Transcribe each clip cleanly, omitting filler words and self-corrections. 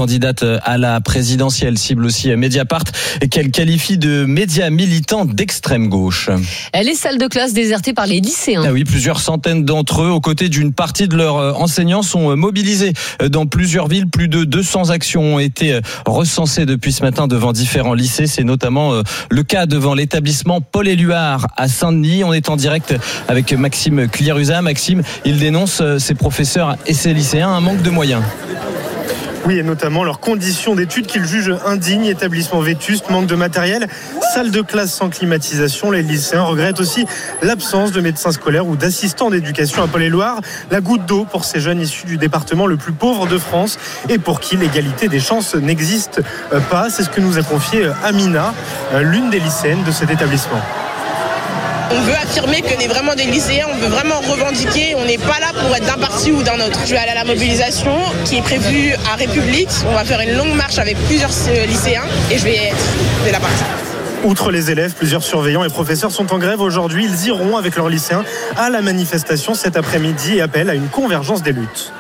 candidate à la présidentielle, cible aussi Mediapart, qu'elle qualifie de médias militants d'extrême gauche. Les salles de classe désertées par les lycéens. Ah oui, plusieurs centaines d'entre eux, aux côtés d'une partie de leurs enseignants, sont mobilisés dans plusieurs villes. Plus de 200 actions ont été recensées depuis ce matin devant différents lycées. C'est notamment le cas devant l'établissement Paul Éluard à Saint-Denis. On est en direct avec Maxime Clirusa. Maxime, il dénonce ses professeurs et ses lycéens un manque de moyens. Oui, et notamment leurs conditions d'études qu'ils jugent indignes, établissements vétustes, manque de matériel, salles de classe sans climatisation. Les lycéens regrettent aussi l'absence de médecins scolaires ou d'assistants d'éducation à Paul Éluard. La goutte d'eau pour ces jeunes issus du département le plus pauvre de France et pour qui l'égalité des chances n'existe pas. C'est ce que nous a confié Amina, l'une des lycéennes de cet établissement. On veut affirmer qu'on est vraiment des lycéens, on veut vraiment revendiquer, on n'est pas là pour être d'un parti ou d'un autre. Je vais aller à la mobilisation qui est prévue à République. On va faire une longue marche avec plusieurs lycéens et je vais être de la partie. Outre les élèves, plusieurs surveillants et professeurs sont en grève aujourd'hui. Ils iront avec leurs lycéens à la manifestation cet après-midi et appellent à une convergence des luttes.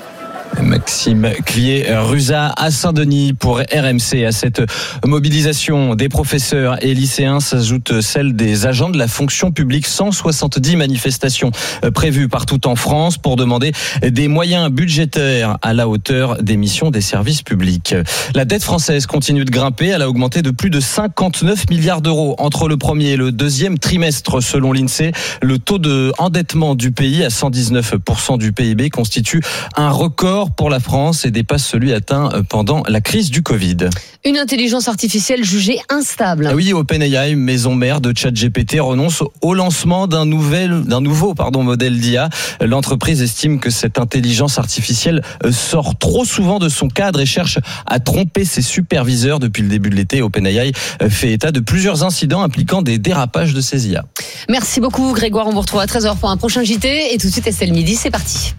Maxime Clirusa à Saint-Denis pour RMC. À cette mobilisation des professeurs et lycéens s'ajoute celle des agents de la fonction publique. 170 manifestations prévues partout en France pour demander des moyens budgétaires à la hauteur des missions des services publics. La dette française continue de grimper. Elle a augmenté de plus de 59 milliards d'euros entre le premier et le deuxième trimestre selon l'INSEE. Le taux de endettement du pays à 119% du PIB constitue un record pour la France et dépasse celui atteint pendant la crise du Covid. Une intelligence artificielle jugée instable. Oui, OpenAI, maison mère de ChatGPT, renonce au lancement d'un nouveau modèle d'IA. L'entreprise estime que cette intelligence artificielle sort trop souvent de son cadre et cherche à tromper ses superviseurs. Depuis le début de l'été, OpenAI fait état de plusieurs incidents impliquant des dérapages de ses IA. Merci beaucoup Grégoire, on vous retrouve à 13h pour un prochain JT et tout de suite Estelle Midi, c'est parti.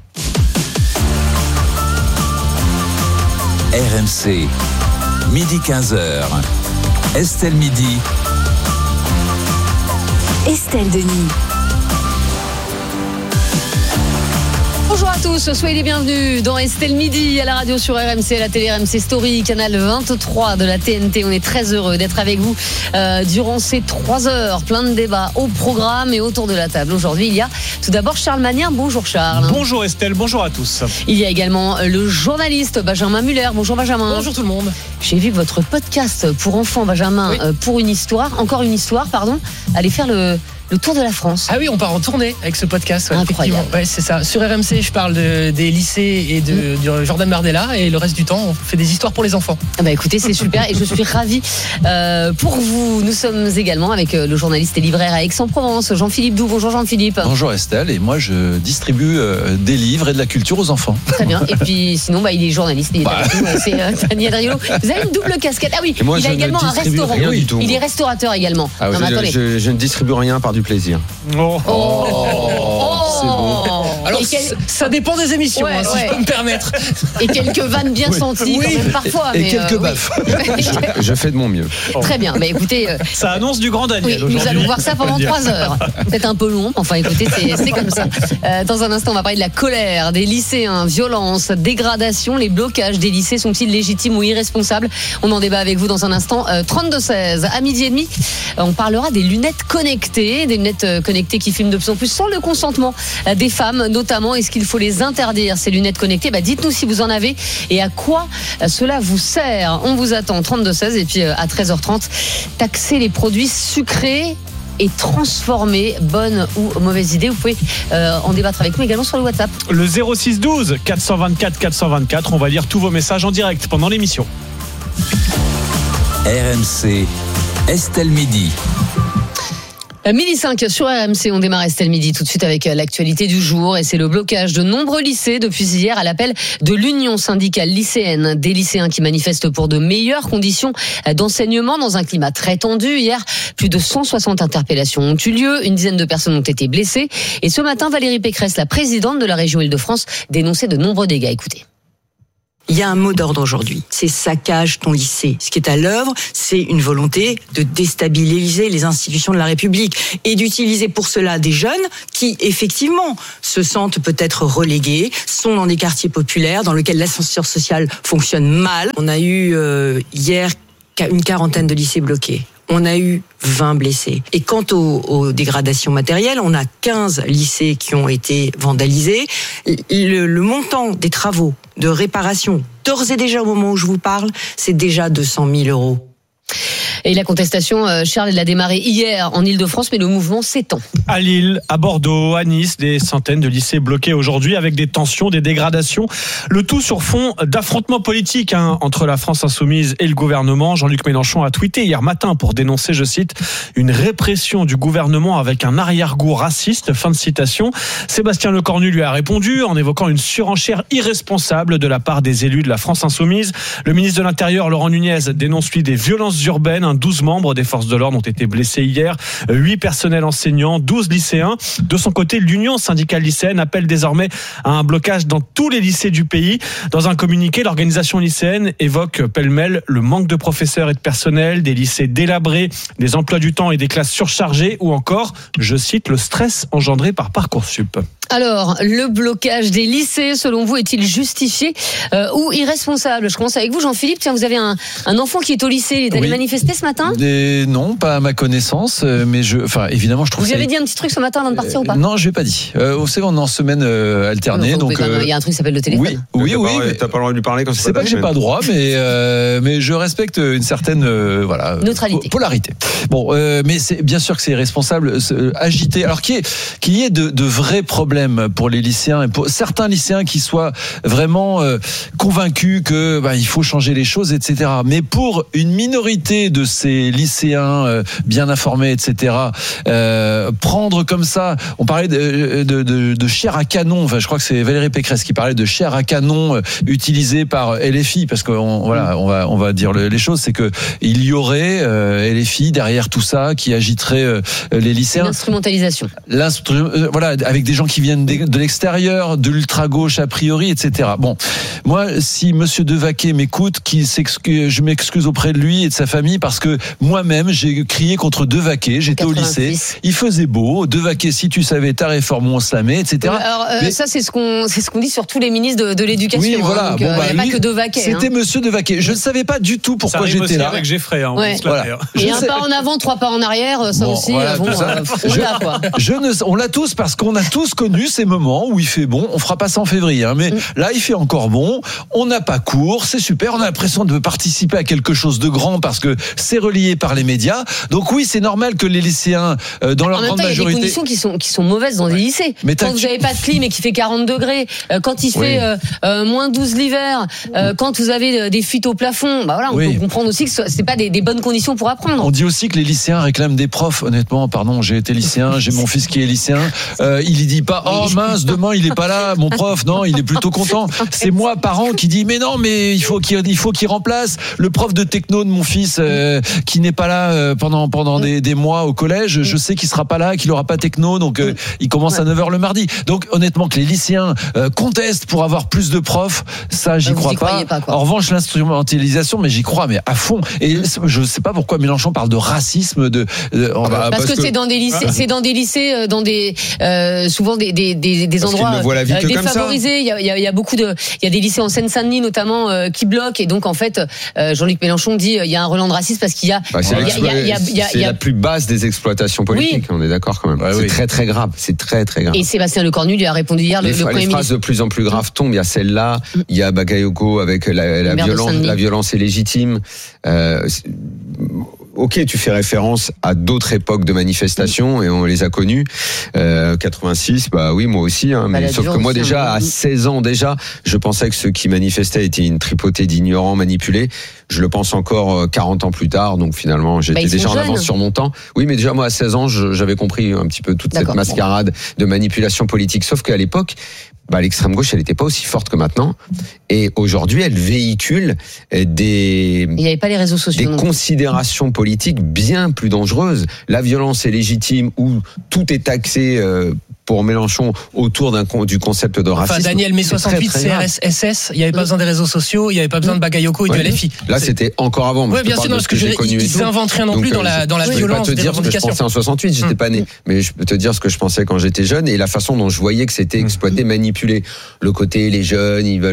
RMC, midi 15h, Estelle Midi. Estelle Denis. Bonjour à tous, soyez les bienvenus dans Estelle Midi à la radio sur RMC, à la télé RMC Story, canal 23 de la TNT. On est très heureux d'être avec vous durant ces 3 heures, plein de débats au programme et autour de la table. Aujourd'hui, il y a tout d'abord Charles Magnien. Bonjour Charles. Bonjour Estelle, bonjour à tous. Il y a également le journaliste Benjamin Muller. Bonjour Benjamin. Bonjour tout le monde. J'ai vu que votre podcast pour enfants, Benjamin, oui. Pour une histoire, allez faire le tour de la France. Ah oui, on part en tournée avec ce podcast. Ouais, incroyable. Ouais, c'est ça. Sur RMC, je parle des lycées et de Jordan Bardella, et le reste du temps, on fait des histoires pour les enfants. Ah bah écoutez, c'est super et je suis ravie pour vous. Nous sommes également avec le journaliste et libraire à Aix-en-Provence, Jean-Philippe Doux. Bonjour Jean-Philippe. Bonjour Estelle, et moi je distribue des livres et de la culture aux enfants. Très bien. Et puis sinon, il est journaliste, il est avec nous, c'est Daniel Riolo. Vous avez une double casquette. Ah oui, moi, il a également un restaurant. Rien du tout. Il est restaurateur également. Ah, non, je ne distribue rien par du plaisir. C'est beau. Alors, ça dépend des émissions, si je peux me permettre. Et quelques vannes bien senties, quand même, parfois. Et quelques baffes. Je fais de mon mieux. Très bien. Écoutez, ça annonce du grand Daniel. Oui, nous allons voir ça pendant 3 heures. Peut-être un peu long. Enfin, écoutez, c'est comme ça. Dans un instant, on va parler de la colère des lycéens, violence, dégradation. Les blocages des lycées sont-ils légitimes ou irresponsables? On en débat avec vous dans un instant. 32-16. À midi et demi, on parlera des lunettes connectées. Des lunettes connectées qui filment de plus en plus sans le consentement des femmes, notamment. Est-ce qu'il faut les interdire, ces lunettes connectées? Dites-nous si vous en avez et à quoi cela vous sert. On vous attend 32-16 et puis à 13h30, taxer les produits sucrés et transformer, bonne ou mauvaise idée. Vous pouvez en débattre avec nous également sur le WhatsApp. Le 06 12 424 424, on va lire tous vos messages en direct pendant l'émission. RMC, Estelle Midi. Midi 5 sur RMC, on démarre Estelle Midi tout de suite avec l'actualité du jour et c'est le blocage de nombreux lycées depuis hier à l'appel de l'Union syndicale lycéenne. Des lycéens qui manifestent pour de meilleures conditions d'enseignement dans un climat très tendu. Hier, plus de 160 interpellations ont eu lieu, une dizaine de personnes ont été blessées et ce matin, Valérie Pécresse, la présidente de la région Île-de-France, dénonçait de nombreux dégâts. Écoutez. Il y a un mot d'ordre aujourd'hui, c'est saccage ton lycée. Ce qui est à l'œuvre, c'est une volonté de déstabiliser les institutions de la République et d'utiliser pour cela des jeunes qui, effectivement, se sentent peut-être relégués, sont dans des quartiers populaires dans lesquels l'ascenseur social fonctionne mal. On a eu hier une quarantaine de lycées bloqués. On a eu 20 blessés. Et quant aux dégradations matérielles, on a 15 lycées qui ont été vandalisés. Le montant des travaux de réparation, d'ores et déjà au moment où je vous parle, c'est déjà 200 000 €. Et la contestation, Charles, elle a démarré hier en Ile-de-France, mais le mouvement s'étend. À Lille, à Bordeaux, à Nice, des centaines de lycées bloqués aujourd'hui avec des tensions, des dégradations. Le tout sur fond d'affrontements politiques entre la France insoumise et le gouvernement. Jean-Luc Mélenchon a tweeté hier matin pour dénoncer, je cite, une répression du gouvernement avec un arrière-goût raciste. Fin de citation. Sébastien Lecornu lui a répondu en évoquant une surenchère irresponsable de la part des élus de la France insoumise. Le ministre de l'Intérieur, Laurent Nunez, dénonce lui des violences urbaines. 12 membres des forces de l'ordre ont été blessés hier, 8 personnels enseignants, 12 lycéens. De son côté, l'Union syndicale lycéenne appelle désormais à un blocage dans tous les lycées du pays. Dans un communiqué, l'organisation lycéenne évoque pêle-mêle le manque de professeurs et de personnel, des lycées délabrés, des emplois du temps et des classes surchargées, ou encore, je cite, le stress engendré par Parcoursup. Alors, le blocage des lycées, selon vous, est-il justifié ou irresponsable ? Je commence avec vous, Jean-Philippe. Tiens, vous avez un enfant qui est au lycée. Il est allé manifester ce matin ? Non, pas à ma connaissance, mais évidemment, je trouve. Vous avez dit un petit truc ce matin avant de partir ou pas ? Non, je l'ai pas dit. Vous savez, on est en semaine alternée, donc. Il y a un truc qui s'appelle le téléphone. Oui. T'as pas le droit de lui parler quand c'est pas que j'ai pas le droit, mais je respecte une certaine neutralité, polarité. Bon, mais c'est bien sûr que c'est irresponsable, agiter. Alors qu'il y ait de vrais problèmes pour les lycéens et pour certains lycéens qui soient vraiment convaincus que il faut changer les choses, etc. Mais pour une minorité de ces lycéens bien informés, etc. Prendre comme ça, on parlait de chair à canon. Enfin, je crois que c'est Valérie Pécresse qui parlait de chair à canon utilisée par LFI, parce qu'on on va dire les choses, c'est que il y aurait LFI derrière tout ça qui agiterait les lycéens. L'instrumentalisation. Avec des gens qui viennent de l'extérieur, de l'ultra-gauche a priori, etc. Bon, moi, si Monsieur Devaquet m'écoute, je m'excuse auprès de lui et de sa famille, parce que moi-même, j'ai crié contre Devaquet, j'étais 86. Au lycée, il faisait beau, Devaquet, si tu savais ta réforme, on se la met, etc. Alors, ça, c'est ce qu'on dit sur tous les ministres de l'éducation. Oui, voilà. Donc, il n'y a pas que Devaquet. C'était Monsieur Devaquet. Je ne savais pas du tout pourquoi j'étais là. Avec Geffray, ouais. Et un pas en avant, 3 pas en arrière, ça aussi, on l'a tous, parce qu'on a tous connu ces moments où il fait bon. On fera pas ça en février, mais là il fait encore bon. On n'a pas cours, c'est super. On a l'impression de participer à quelque chose de grand parce que c'est relié par les médias. Donc oui, c'est normal que les lycéens, dans leur grande majorité, il y a des conditions qui sont mauvaises dans des lycées. Mais quand vous n'avez pas de clim et qu'il fait 40 degrés, quand il fait moins 12 l'hiver, quand vous avez des fuites au plafond, on peut comprendre aussi que c'est pas des bonnes conditions pour apprendre. On dit aussi que les lycéens réclament des profs. Honnêtement, pardon, j'ai été lycéen, j'ai mon fils qui est lycéen. Il dit pas oh mince, demain il est pas là, mon prof. Non, il est plutôt content. C'est moi, parent, qui dit mais non, mais il faut qu'il remplace le prof de techno de mon fils qui n'est pas là pendant des mois au collège. Je sais qu'il sera pas là, qu'il aura pas techno, donc il commence à 9h le mardi. Donc honnêtement, que les lycéens contestent pour avoir plus de profs, ça j'y crois pas. En revanche, l'instrumentalisation, mais j'y crois, mais à fond. Et je sais pas pourquoi Mélenchon parle de racisme, parce que c'est dans des lycées, dans des souvent des endroits défavorisés. Il y a beaucoup il y a des lycées en Seine-Saint-Denis notamment qui bloquent, et donc en fait Jean-Luc Mélenchon dit il y a un relent de racisme parce qu'il y a c'est la plus basse des exploitations politiques. On est d'accord quand même. C'est très très grave. C'est très très grave. Et Sébastien Lecornu lui a répondu hier. Les phrases de plus en plus graves tombent. Il y a celle-là. Il y a Bakayoko avec la violence est légitime. Ok, tu fais référence à d'autres époques de manifestations et on les a connues. 86, oui, moi aussi. Mais sauf que moi déjà, à 16 ans déjà, je pensais que ceux qui manifestaient étaient une tripotée d'ignorants manipulés. Je le pense encore 40 ans plus tard, donc finalement j'étais déjà en avance sur mon temps. Oui, mais déjà moi à 16 ans, j'avais compris un petit peu toute cette mascarade de manipulation politique. Sauf qu'à l'époque, l'extrême gauche, elle n'était pas aussi forte que maintenant. Et aujourd'hui, elle véhicule il n'y avait pas les réseaux sociaux, des considérations politiques bien plus dangereuses. La violence est légitime, ou tout est taxé pour Mélenchon autour du concept de racisme. Enfin, Daniel, mai 68, CRS-SS, il n'y avait pas besoin des réseaux sociaux, il n'y avait pas besoin de Bagayoko et du LFI. Là, c'était encore avant. Oui, bien sûr, parce que j'ai connu. Ils n'inventent rien non plus dans la violence des revendications. Je peux pas te dire ce que je pensais en 68, j'étais pas né. Mais je peux te dire ce que je pensais quand j'étais jeune et la façon dont je voyais que c'était exploité, manipulé. Le côté, les jeunes, ils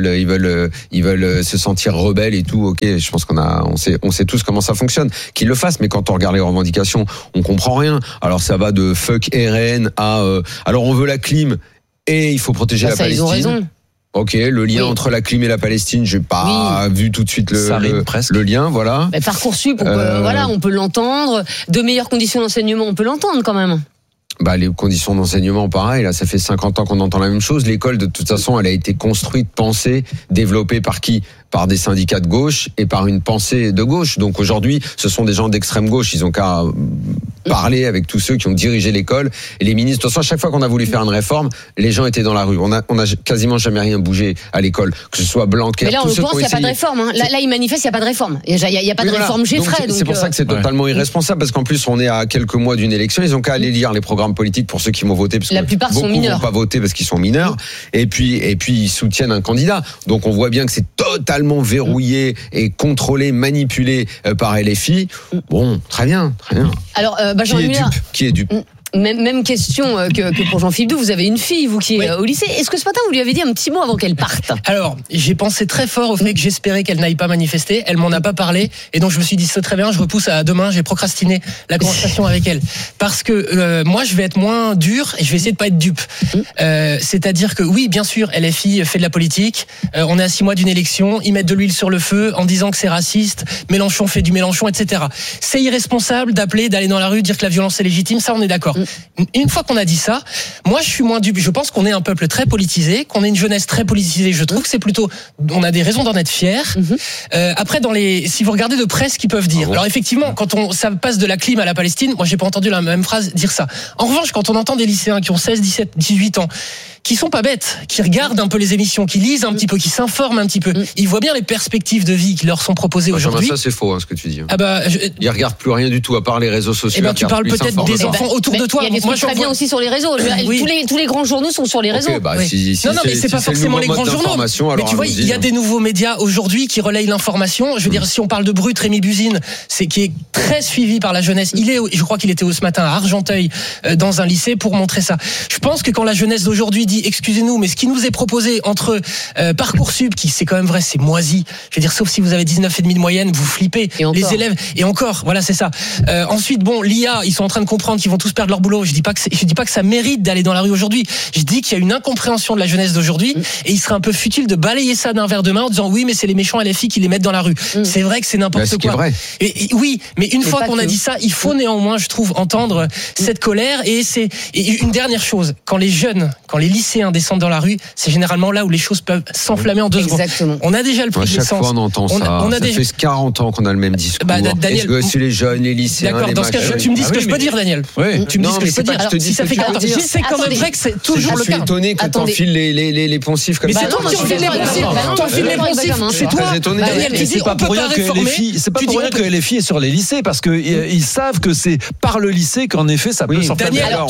veulent se sentir rebelles et tout. Ok, je pense on sait tous comment ça fonctionne. Qu'ils le fassent, mais quand on regarde les revendications, on comprend rien. Alors ça va de fuck RN à alors on veut la clim et il faut protéger la Palestine. Ils ont raison. Ok, le lien entre la clim et la Palestine, j'ai pas vu tout de suite le lien, voilà. Mais Parcoursup, on peut l'entendre. De meilleures conditions d'enseignement, on peut l'entendre quand même. Les conditions d'enseignement, pareil, là, ça fait 50 ans qu'on entend la même chose. L'école, de toute façon, elle a été construite, pensée, développée par qui ? Par des syndicats de gauche et par une pensée de gauche. Donc aujourd'hui, ce sont des gens d'extrême gauche. Ils ont qu'à parler avec tous ceux qui ont dirigé l'école et les ministres. De toute façon, à chaque fois qu'on a voulu faire une réforme, les gens étaient dans la rue. On a quasiment jamais rien bougé à l'école, que ce soit Blanquer. Mais là, en l'occurrence, il n'y a pas de réforme. Hein. Là, ils manifestent, il n'y a pas de réforme. Il n'y a pas de réforme Geffray. C'est pour ça que c'est totalement irresponsable, parce qu'en plus, on est à quelques mois d'une élection. Ils ont qu'à aller lire les programmes politiques pour ceux qui vont voter, parce que la plupart sont mineurs. Beaucoup vont pas voter parce qu'ils sont mineurs. Et puis ils soutiennent un candidat. Donc on voit bien que c'est totalement verrouillé et contrôlé, manipulé par LFI. Bon, très bien. Alors, Benjamin Muller. Qui est dupe? Même question que pour Jean-Philippe Doux. Vous avez une fille, vous qui est au lycée. Est-ce que ce matin, vous lui avez dit un petit mot avant qu'elle parte ? Alors, j'ai pensé très fort au fait que j'espérais qu'elle n'aille pas manifester. Elle m'en a pas parlé. Et donc, je me suis dit, c'est très bien, je repousse à demain, j'ai procrastiné la conversation avec elle. Parce que moi, je vais être moins dur et je vais essayer de pas être dupe. C'est-à-dire que oui, bien sûr, LFI fait de la politique. On est à 6 mois d'une élection. Ils mettent de l'huile sur le feu en disant que c'est raciste. Mélenchon fait du Mélenchon, etc. C'est irresponsable d'aller dans la rue, dire que la violence est légitime. Ça, on est d'accord. Une fois qu'on a dit ça, moi je suis moins dupe. Je pense qu'on est un peuple très politisé, qu'on est une jeunesse très politisée. Je trouve que c'est plutôt, on a des raisons d'en être fiers. Après, si vous regardez de près ce qu'ils peuvent dire. Alors effectivement, quand ça passe de la clim à la Palestine, moi j'ai pas entendu la même phrase dire ça. En revanche, quand on entend des lycéens qui ont 16, 17, 18 ans, qui sont pas bêtes, qui regardent un peu les émissions, qui lisent un petit peu, qui s'informent un petit peu, ils voient bien les perspectives de vie qui leur sont proposées aujourd'hui. Ça c'est faux, ce que tu dis. Ils regardent plus rien du tout à part les réseaux sociaux. Tu parles peut-être des enfants autour de toi. Moi, je très bien aussi sur les réseaux. Tous les grands journaux sont sur les réseaux. Non, mais c'est pas forcément les grands journaux. Mais tu vois, il y a des nouveaux médias aujourd'hui qui relayent l'information. Je veux dire, si on parle de Brut, Rémi Buzine, qui est très suivi par la jeunesse. Je crois qu'il était ce matin à Argenteuil, dans un lycée, pour montrer ça. Je pense que quand la jeunesse d'aujourd'hui dit, excusez-nous, mais ce qui nous est proposé entre Parcoursup, qui c'est quand même vrai, c'est moisi. Je veux dire, sauf si vous avez 19,5 de moyenne, vous flippez. Les élèves, et encore, voilà, c'est ça. Ensuite, l'IA, ils sont en train de comprendre qu'ils vont tous perdre leur boulot. Je dis pas que ça mérite d'aller dans la rue aujourd'hui. Je dis qu'il y a une incompréhension de la jeunesse d'aujourd'hui et il serait un peu futile de balayer ça d'un verre de main en disant oui, mais c'est les méchants LFI qui les mettent dans la rue. C'est vrai que c'est n'importe quoi. Vrai. Et oui, mais une fois qu'on a dit ça, il faut néanmoins, je trouve, entendre cette colère. Et une dernière chose, quand les lycéens descendent dans la rue, c'est généralement là où les choses peuvent s'enflammer en 2 secondes. On a déjà le prix de l'essence. À chaque fois, on entend ça. Ça fait 40 ans qu'on a le même discours. Daniel, c'est les jeunes, les lycéens. D'accord, dans ce cas, tu me dis ce que je peux dire, Daniel. Tu me dis ce que je peux dire. Alors, si ça fait 40 ans, c'est quand même vrai que c'est toujours le cas. Je suis étonné que t'enfiles les poncifs comme ça. Mais c'est toi qui enfiles les poncifs. T'enfiles les poncifs. C'est toi, Daniel, qui dit on peut pas réformer. C'est pas pour rien que LFI est sur les lycées, parce que ils savent que c'est par le lycée qu'en effet ça peut s'enflammer. Daniel,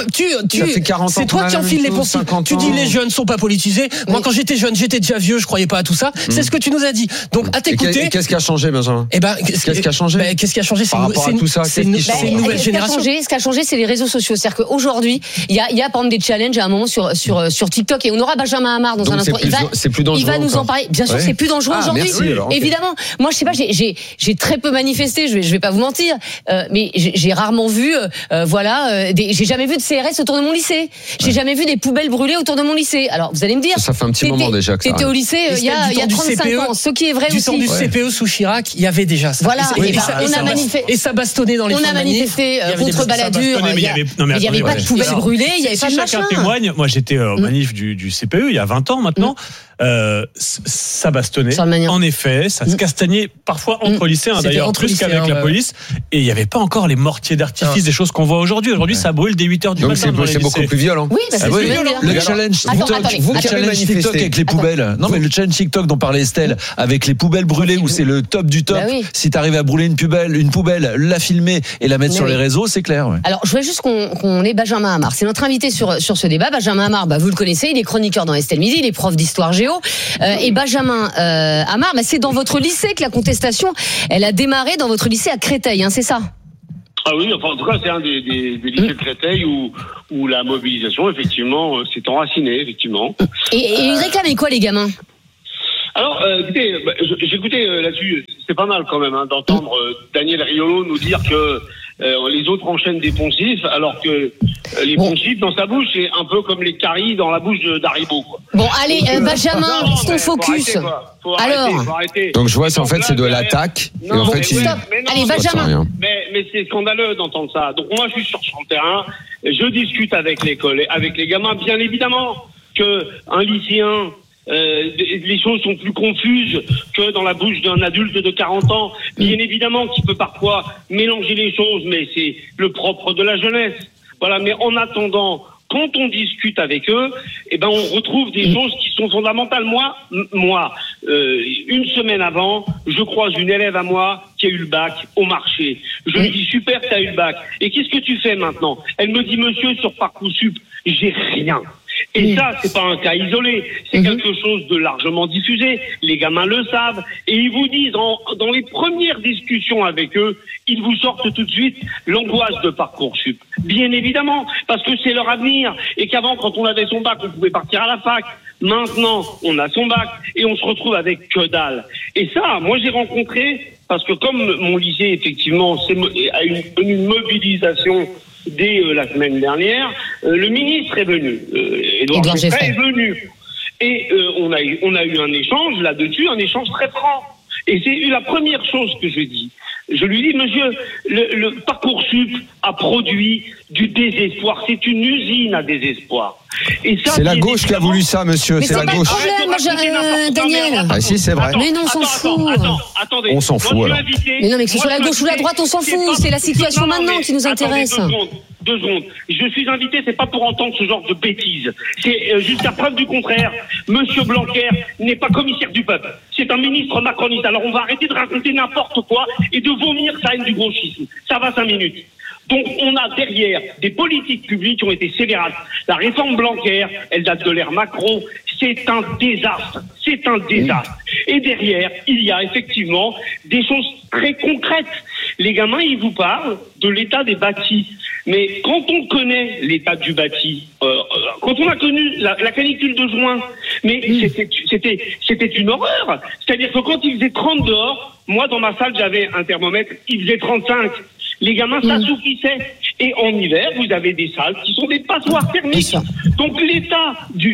c'est toi qui enfiles les poncifs. Tu dis les jeunes sont pas politisés. Moi, quand j'étais jeune, j'étais déjà vieux, je croyais pas à tout ça. C'est ce que tu nous as dit. Donc, à t'écouter. Qu'est-ce qui a changé, Benjamin? Qu'est-ce qui a changé? C'est une nouvelle génération. Ce qui a changé, c'est les réseaux sociaux. C'est-à-dire qu'aujourd'hui, il y a par exemple des challenges à un moment sur TikTok, et on aura Benjamin Hamar dans un instant. Il va nous en parler. Bien sûr, c'est plus dangereux aujourd'hui. Évidemment. Moi, je sais pas, j'ai très peu manifesté, je vais pas vous mentir, mais j'ai rarement vu, j'ai jamais vu de CRS autour de mon lycée. J'ai jamais vu des poubelles brûlées autour de mon lycée. Alors, vous allez me dire. Ça fait un petit moment déjà que ça. T'étais au lycée il y a 35 ans. Ce qui est vrai aussi. Du temps du CPE sous Chirac, il y avait déjà ça. Voilà. Et ça bastonnait dans les on a manifesté contre Balladur. Il n'y avait pas de poubelles brûlées, il n'y avait pas de machin. Chacun témoigne. Moi, j'étais au manif du CPE il y a 20 ans maintenant. Ça bastonnait. En effet, ça se castagnait parfois entre lycéens, d'ailleurs, plus qu'avec la police. Et il n'y avait pas encore les mortiers d'artifice, des choses qu'on voit aujourd'hui. Aujourd'hui, ça brûle dès 8h du matin. Donc c'est beaucoup plus violent. Oui, c'est violent. Le challenge TikTok avec les poubelles. Non, mais le challenge TikTok dont parlait Estelle, avec les poubelles brûlées, où c'est le top du top. Si t'arrives à brûler une poubelle, la filmer et la mettre sur les réseaux, c'est clair. Alors, je voudrais juste qu'on ait Benjamin Amar. C'est notre invité sur ce débat. Benjamin Amar, vous le connaissez, il est chroniqueur dans Estelle Midi, il est prof d'histoire géo. Et Benjamin Amar, c'est dans votre lycée que la contestation, elle a démarré dans votre lycée à Créteil, c'est ça? Ah oui, enfin, en tout cas, c'est un des lycées de Créteil où la mobilisation, effectivement, s'est enracinée, effectivement. Et ils réclamaient quoi, les gamins? Alors, écoutez, j'écoutais là-dessus, c'est pas mal quand même d'entendre Daniel Riolo nous dire que les autres enchaînent des poncifs, alors que les poncifs dans sa bouche, c'est un peu comme les caries dans la bouche d'Haribo. Bon, allez, Benjamin, ton focus. Faut arrêter. Donc je vois, c'est de l'attaque. Non, en fait, stop. Allez, Benjamin. Mais c'est scandaleux d'entendre ça. Donc moi, je suis sur le terrain, je discute avec les gamins, bien évidemment que un lycéen. Les choses sont plus confuses que dans la bouche d'un adulte de 40 ans. Bien évidemment qu'il peut parfois mélanger les choses, mais c'est le propre de la jeunesse. Voilà, mais en attendant, quand on discute avec eux, on retrouve des choses qui sont fondamentales. Moi, une semaine avant, je croise une élève à moi qui a eu le bac au marché. Je lui dis, super, t'as eu le bac. Et qu'est-ce que tu fais maintenant? Elle me dit, monsieur, sur Parcoursup, j'ai rien. Et ça, c'est pas un cas isolé, c'est quelque chose de largement diffusé. Les gamins le savent et ils vous disent dans les premières discussions avec eux, ils vous sortent tout de suite l'angoisse de Parcoursup. Bien évidemment, parce que c'est leur avenir et qu'avant, quand on avait son bac, on pouvait partir à la fac. Maintenant, on a son bac et on se retrouve avec que dalle. Et ça, moi, j'ai rencontré, parce que comme mon lycée, effectivement, a une mobilisation dès la semaine dernière, le ministre est venu, Édouard Geoffray est venu, et on a eu un échange là-dessus, un échange très franc. Et c'est la première chose que je dis. Je lui dis, monsieur, le Parcoursup a produit du désespoir. C'est une usine à désespoir. Et ça, c'est la gauche qui a voulu ça, monsieur. C'est la gauche. Daniel. Ah si, c'est vrai. Mais non, on s'en fout. Attendez. On s'en fout alors. Mais non, mais que ce soit la gauche ou la droite, on s'en fout. C'est la situation maintenant qui nous intéresse. Deux secondes. Je suis invité, c'est pas pour entendre ce genre de bêtises. C'est jusqu'à preuve du contraire. Monsieur Blanquer n'est pas commissaire du peuple. C'est un ministre macroniste. Alors on va arrêter de raconter n'importe quoi et de vomir sa haine du gauchisme. Ça va 5 minutes. Donc on a derrière des politiques publiques qui ont été scélérates. La réforme Blanquer, elle date de l'ère Macron. C'est un désastre. C'est un désastre. Et derrière, il y a effectivement des choses très concrètes. Les gamins, ils vous parlent de l'état des bâtis. Mais quand on connaît l'état du bâti, quand on a connu la canicule de juin, mais c'était une horreur. C'est-à-dire que quand il faisait 30 dehors, moi dans ma salle j'avais un thermomètre, il faisait 35. Les gamins s'assouplissaient. Et en hiver, vous avez des salles qui sont des passoires thermiques. Donc l'état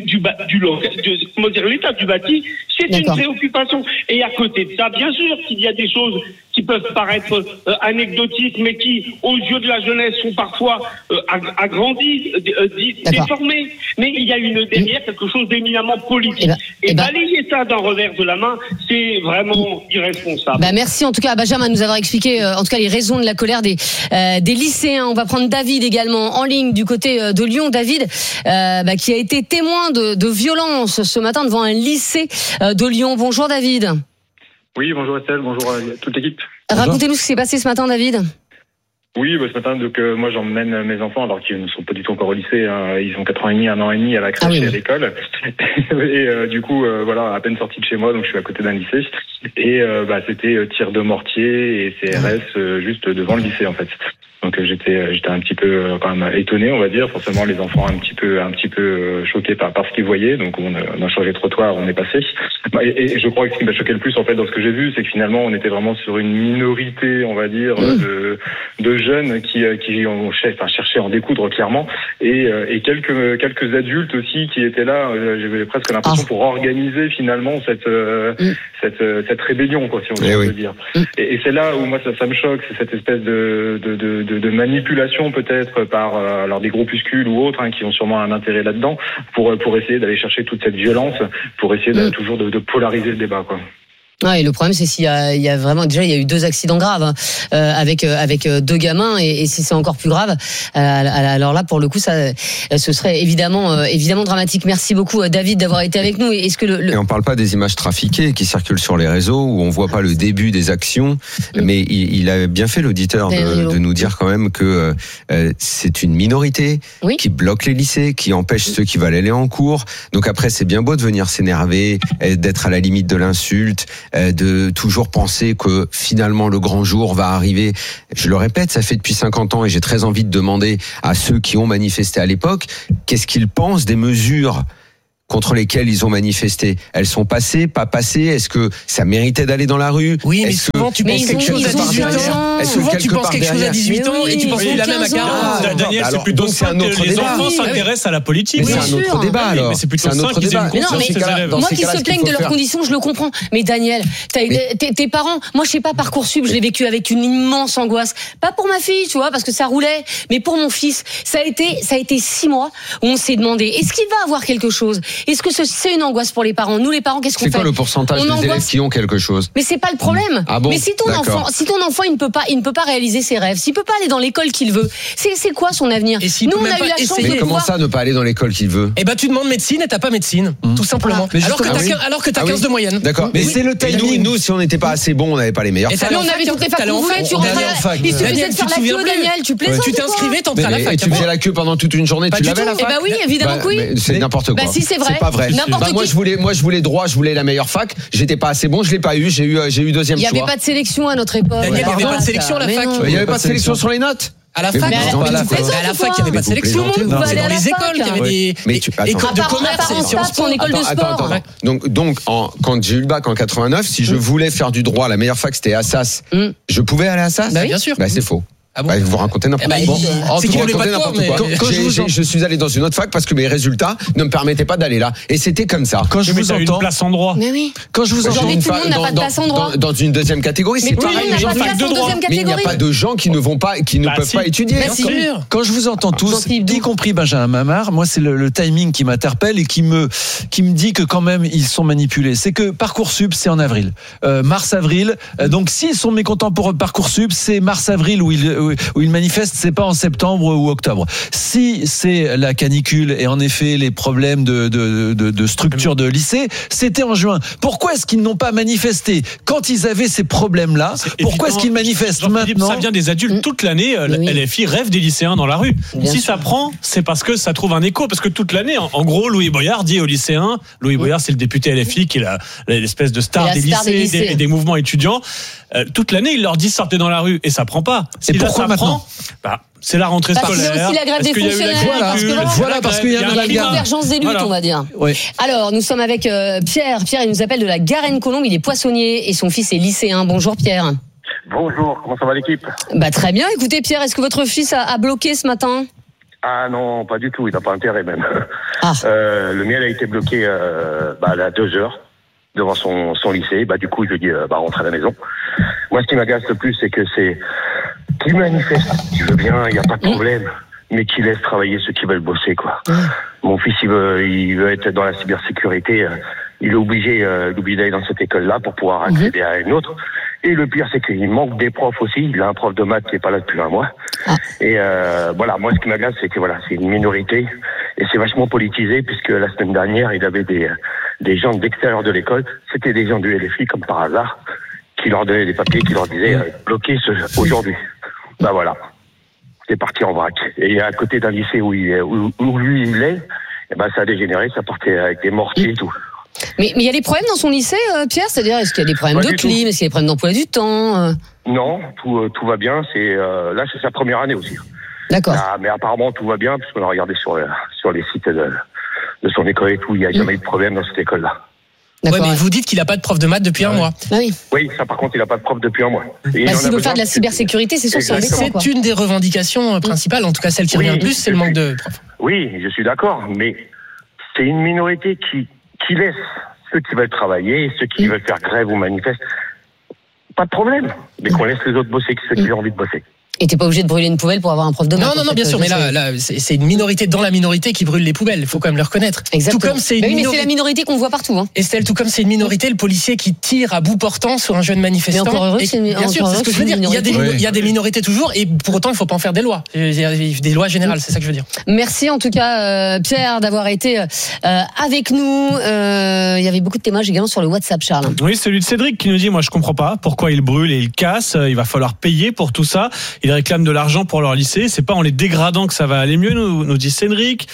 l'état du bâti, c'est une préoccupation. Et à côté de ça, bien sûr qu'il y a des choses qui peuvent paraître anecdotiques, mais qui, aux yeux de la jeunesse, sont parfois agrandies, déformées. Mais il y a derrière quelque chose d'éminemment politique. Et balayer ça d'un revers de la main, c'est vraiment irresponsable. Merci en tout cas à Benjamin de nous avoir expliqué en tout cas les raisons de la colère des lycéens. On va prendre David également en ligne du côté de Lyon. David qui a été témoin de violence ce matin devant un lycée de Lyon. Bonjour David. Oui, bonjour Estelle, bonjour à toute l'équipe. Racontez-nous ce qui s'est passé ce matin, David. Oui, ce matin, donc moi j'emmène mes enfants alors qu'ils ne sont pas du tout encore au lycée. Ils ont 4 ans et demi, 1 an et demi à la crèche et à l'école. Et du coup, à peine sorti de chez moi, donc je suis à côté d'un lycée. Et c'était tir de mortier et CRS juste devant le lycée en fait. Donc j'étais un petit peu quand même étonné, on va dire. Forcément, les enfants un petit peu choqués par ce qu'ils voyaient. Donc on a changé de trottoir, on est passé. Et je crois que ce qui m'a choqué le plus en fait dans ce que j'ai vu, c'est que finalement on était vraiment sur une minorité, on va dire, de jeunes qui ont cherché à en découdre clairement, et quelques adultes aussi qui étaient là. J'avais presque l'impression pour organiser finalement cette rébellion, quoi, si on peut dire. Et c'est là où moi ça me choque, c'est cette espèce de manipulation peut-être par alors des groupuscules ou autres qui ont sûrement un intérêt là-dedans pour essayer d'aller chercher toute cette violence, pour essayer toujours de polariser le débat, quoi. Ouais, et le problème, c'est s'il y a vraiment, déjà, il y a eu 2 accidents graves avec 2 gamins, et si c'est encore plus grave, alors là, pour le coup, ça, ce serait évidemment dramatique. Merci beaucoup, David, d'avoir été avec nous. Est-ce que Et on parle pas des images trafiquées qui circulent sur les réseaux où on voit pas le début des actions, mais il a bien fait l'auditeur de nous dire quand même que c'est une minorité qui bloque les lycées, qui empêche ceux qui veulent aller en cours. Donc après, c'est bien beau de venir s'énerver, d'être à la limite de l'insulte, de toujours penser que finalement le grand jour va arriver. Je le répète, ça fait depuis 50 ans et j'ai très envie de demander à ceux qui ont manifesté à l'époque, qu'est-ce qu'ils pensent des mesures contre lesquelles ils ont manifesté. Elles sont passées, pas passées? Est-ce que ça méritait d'aller dans la rue? Oui, mais souvent tu penses quelque chose à 18 ans. Souvent tu penses quelque chose à 18 ans et tu penses qu'il a même à 40. Daniel, c'est plutôt ça que les enfants s'intéressent à la politique. Mais c'est un autre débat alors. Mais c'est plutôt ça qu'ils aiment conscience des élèves. Moi qui se plaignent de leurs conditions, je le comprends. Mais Daniel, tes parents, moi je sais pas, Parcoursup, je l'ai vécu avec une immense angoisse. Pas pour ma fille, tu vois, parce que ça roulait, mais pour mon fils. Ça a été 6 mois où on s'est demandé, est-ce qu'il va avoir quelque chose? Est-ce que c'est une angoisse pour les parents? Nous, les parents, qu'est-ce qu'on fait? C'est quoi le pourcentage des élèves qui ont quelque chose? Mais c'est pas le problème. Ah bon? Mais si ton enfant, il ne peut pas réaliser ses rêves, s'il peut pas aller dans l'école qu'il veut, c'est quoi son avenir? Nous, on a eu la chance de comment ça, ne pas aller dans l'école qu'il veut? Eh ben, tu demandes médecine et t'as pas médecine, tout simplement. Alors que t'as 15 de moyenne. D'accord. Mais c'est le timing. Nous, si on n'était pas assez bon, on n'avait pas les meilleurs. Mais on avait toutes les facs qu'on voulait. Tu rentrais à la fac. Il suffisait de faire la queue, Daniel. Tu plaisantes? Tu t'inscrivais, t'entrais à la fac. Et tu faisais la queue pendant toute une journée. Tu l'avais la fac? Eh ben oui, évidemment que oui. C'est n'importe quoi. Bah si, c'est vrai. C'est pas vrai. Moi, je voulais droit, je voulais la meilleure fac. J'étais pas assez bon, je l'ai pas eu. J'ai eu deuxième choix. Il y avait pas de sélection à notre époque. Daniel, il y avait pas de sélection à la fac. Il y avait pas de sélection sur les notes. À la fac, à la fac, il n'y avait pas de sélection. C'est dans les écoles qu'il y avait des écoles de commerce et Sciences Po. En école de sport. Donc, quand j'ai eu le bac en 89, si je voulais faire du droit, la meilleure fac c'était Assas. Je pouvais aller à Assas? Bien sûr. C'est faux. Ah bon? Vous racontez n'importe quoi. Je suis allé dans une autre fac parce que mes résultats ne me permettaient pas d'aller là. Et c'était comme ça. Quand je vous entends, place en droit. Mais oui. Quand je vous entends, aujourd'hui, tout le monde n'a pas de place en droit. Dans une deuxième catégorie, c'est pareil. Mais il n'y a pas de gens qui ne vont pas, qui ne peuvent pas étudier. Quand je vous entends tous, y compris Benjamin Mamard, moi c'est le timing qui m'interpelle et qui me dit que quand même ils sont manipulés. C'est que Parcoursup c'est en avril, mars-avril. Donc s'ils sont mécontents pour Parcoursup, c'est mars-avril où ils manifestent, c'est pas en septembre ou octobre. Si c'est la canicule et en effet les problèmes de structure de lycée, c'était en juin. Pourquoi est-ce qu'ils n'ont pas manifesté quand ils avaient ces problèmes-là? Pourquoi est-ce qu'ils manifestent maintenant? Ça vient des adultes toute l'année. LFI rêve des lycéens dans la rue. Si ça prend, c'est parce que ça trouve un écho. Parce que toute l'année, en gros, Louis Boyard dit aux lycéens, Louis Boyard c'est le député LFI qui est l'espèce de star des lycées et des mouvements étudiants. Toute l'année, il leur dit sortez dans la rue et ça prend pas. Et pourquoi maintenant? C'est la rentrée scolaire. C'est aussi la grève des fonctionnaires. Voilà, parce qu'il y a une convergence des luttes, on va dire. Oui. Alors, nous sommes avec Pierre. Pierre, il nous appelle de la Garenne-Colombes. Il est poissonnier et son fils est lycéen. Bonjour Pierre. Bonjour, comment ça va l'équipe? Très bien. Écoutez Pierre, est-ce que votre fils a bloqué ce matin? Ah non, pas du tout. Il n'a pas intérêt même. Le mien a été bloqué à 2 heures devant son lycée. Du coup, je lui ai dit rentre à la maison. Moi, ce qui m'agace le plus, c'est que c'est qui manifeste, tu veux bien, il n'y a pas de problème, mais qui laisse travailler ceux qui veulent bosser, quoi. Mon fils, il veut être dans la cybersécurité. Il est obligé d'aller dans cette école-là pour pouvoir accéder à une autre. Et le pire, c'est qu'il manque des profs aussi. Il a un prof de maths qui est pas là depuis 1 mois. Et moi, ce qui m'agace, c'est que c'est une minorité et c'est vachement politisé, puisque la semaine dernière, il avait des gens d'extérieur de l'école. C'était des gens du LFI, comme par hasard, qui leur donnaient des papiers, qui leur disaient bloquez aujourd'hui. Voilà. C'est parti en vrac. Et à côté d'un lycée où lui il est, ça a dégénéré, ça partait avec des mortiers et tout. Mais il y a des problèmes dans son lycée, Pierre? C'est-à-dire, est-ce qu'il y a des problèmes de clim? Est-ce qu'il y a des problèmes d'emploi du temps? Non, tout va bien. Là, c'est sa première année aussi. D'accord. Mais apparemment, tout va bien, puisqu'on a regardé sur les sites de son école et tout. Il n'y a jamais eu de problème dans cette école-là. Ouais, mais vous dites qu'il n'a pas de prof de maths depuis 1 mois. Oui, ça par contre, il n'a pas de prof depuis 1 mois. S'il veut faire de la cybersécurité, c'est sûr que c'est embêtant. C'est une des revendications principales, en tout cas celle qui revient le plus, c'est le manque de profs. Oui, je suis d'accord, mais c'est une minorité qui laisse ceux qui veulent travailler, ceux qui veulent faire grève ou manifester. Pas de problème, mais qu'on laisse les autres bosser, ceux qui ont envie de bosser. Et t'es pas obligé de brûler une poubelle pour avoir un prof de maths. Non, bien sûr, mais là, c'est une minorité dans la minorité qui brûle les poubelles. Il faut quand même le reconnaître. Exactement. Tout comme c'est une mais c'est la minorité qu'on voit partout. Hein. Estelle, tout comme c'est une minorité, le policier qui tire à bout portant sur un jeune manifestant. Mais encore heureux, bien sûr, c'est ce que je veux dire. Il y a des minorités toujours, et pour autant, il faut pas en faire des lois. Il y a des lois générales, c'est ça que je veux dire. Merci en tout cas, Pierre, d'avoir été avec nous. Il y avait beaucoup de témoignages également sur le WhatsApp, Charles. Oui, celui de Cédric qui nous dit, moi je comprends pas pourquoi ils brûlent et ils cassent. Il va falloir payer pour tout ça. Ils réclament de l'argent pour leur lycée. C'est pas en les dégradant que ça va aller mieux, nous dit Cédric.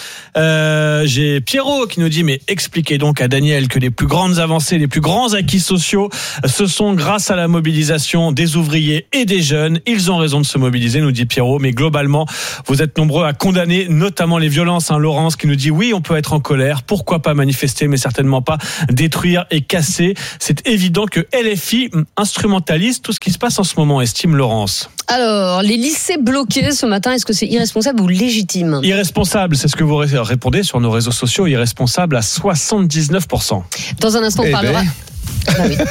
J'ai Pierrot qui nous dit, mais expliquez donc à Daniel que les plus grandes avancées, les plus grands acquis sociaux, ce sont grâce à la mobilisation des ouvriers et des jeunes. Ils ont raison de se mobiliser, nous dit Pierrot. Mais globalement, vous êtes nombreux à condamner notamment les violences. Laurence qui nous dit, oui, on peut être en colère. Pourquoi pas manifester, mais certainement pas détruire et casser. C'est évident que LFI instrumentalise tout ce qui se passe en ce moment, estime Laurence. Alors, les lycées bloqués ce matin, est-ce que c'est irresponsable ou légitime ? Irresponsable, c'est ce que vous répondez sur nos réseaux sociaux. Irresponsable à 79%. Dans un instant, on parlera... Ah oui.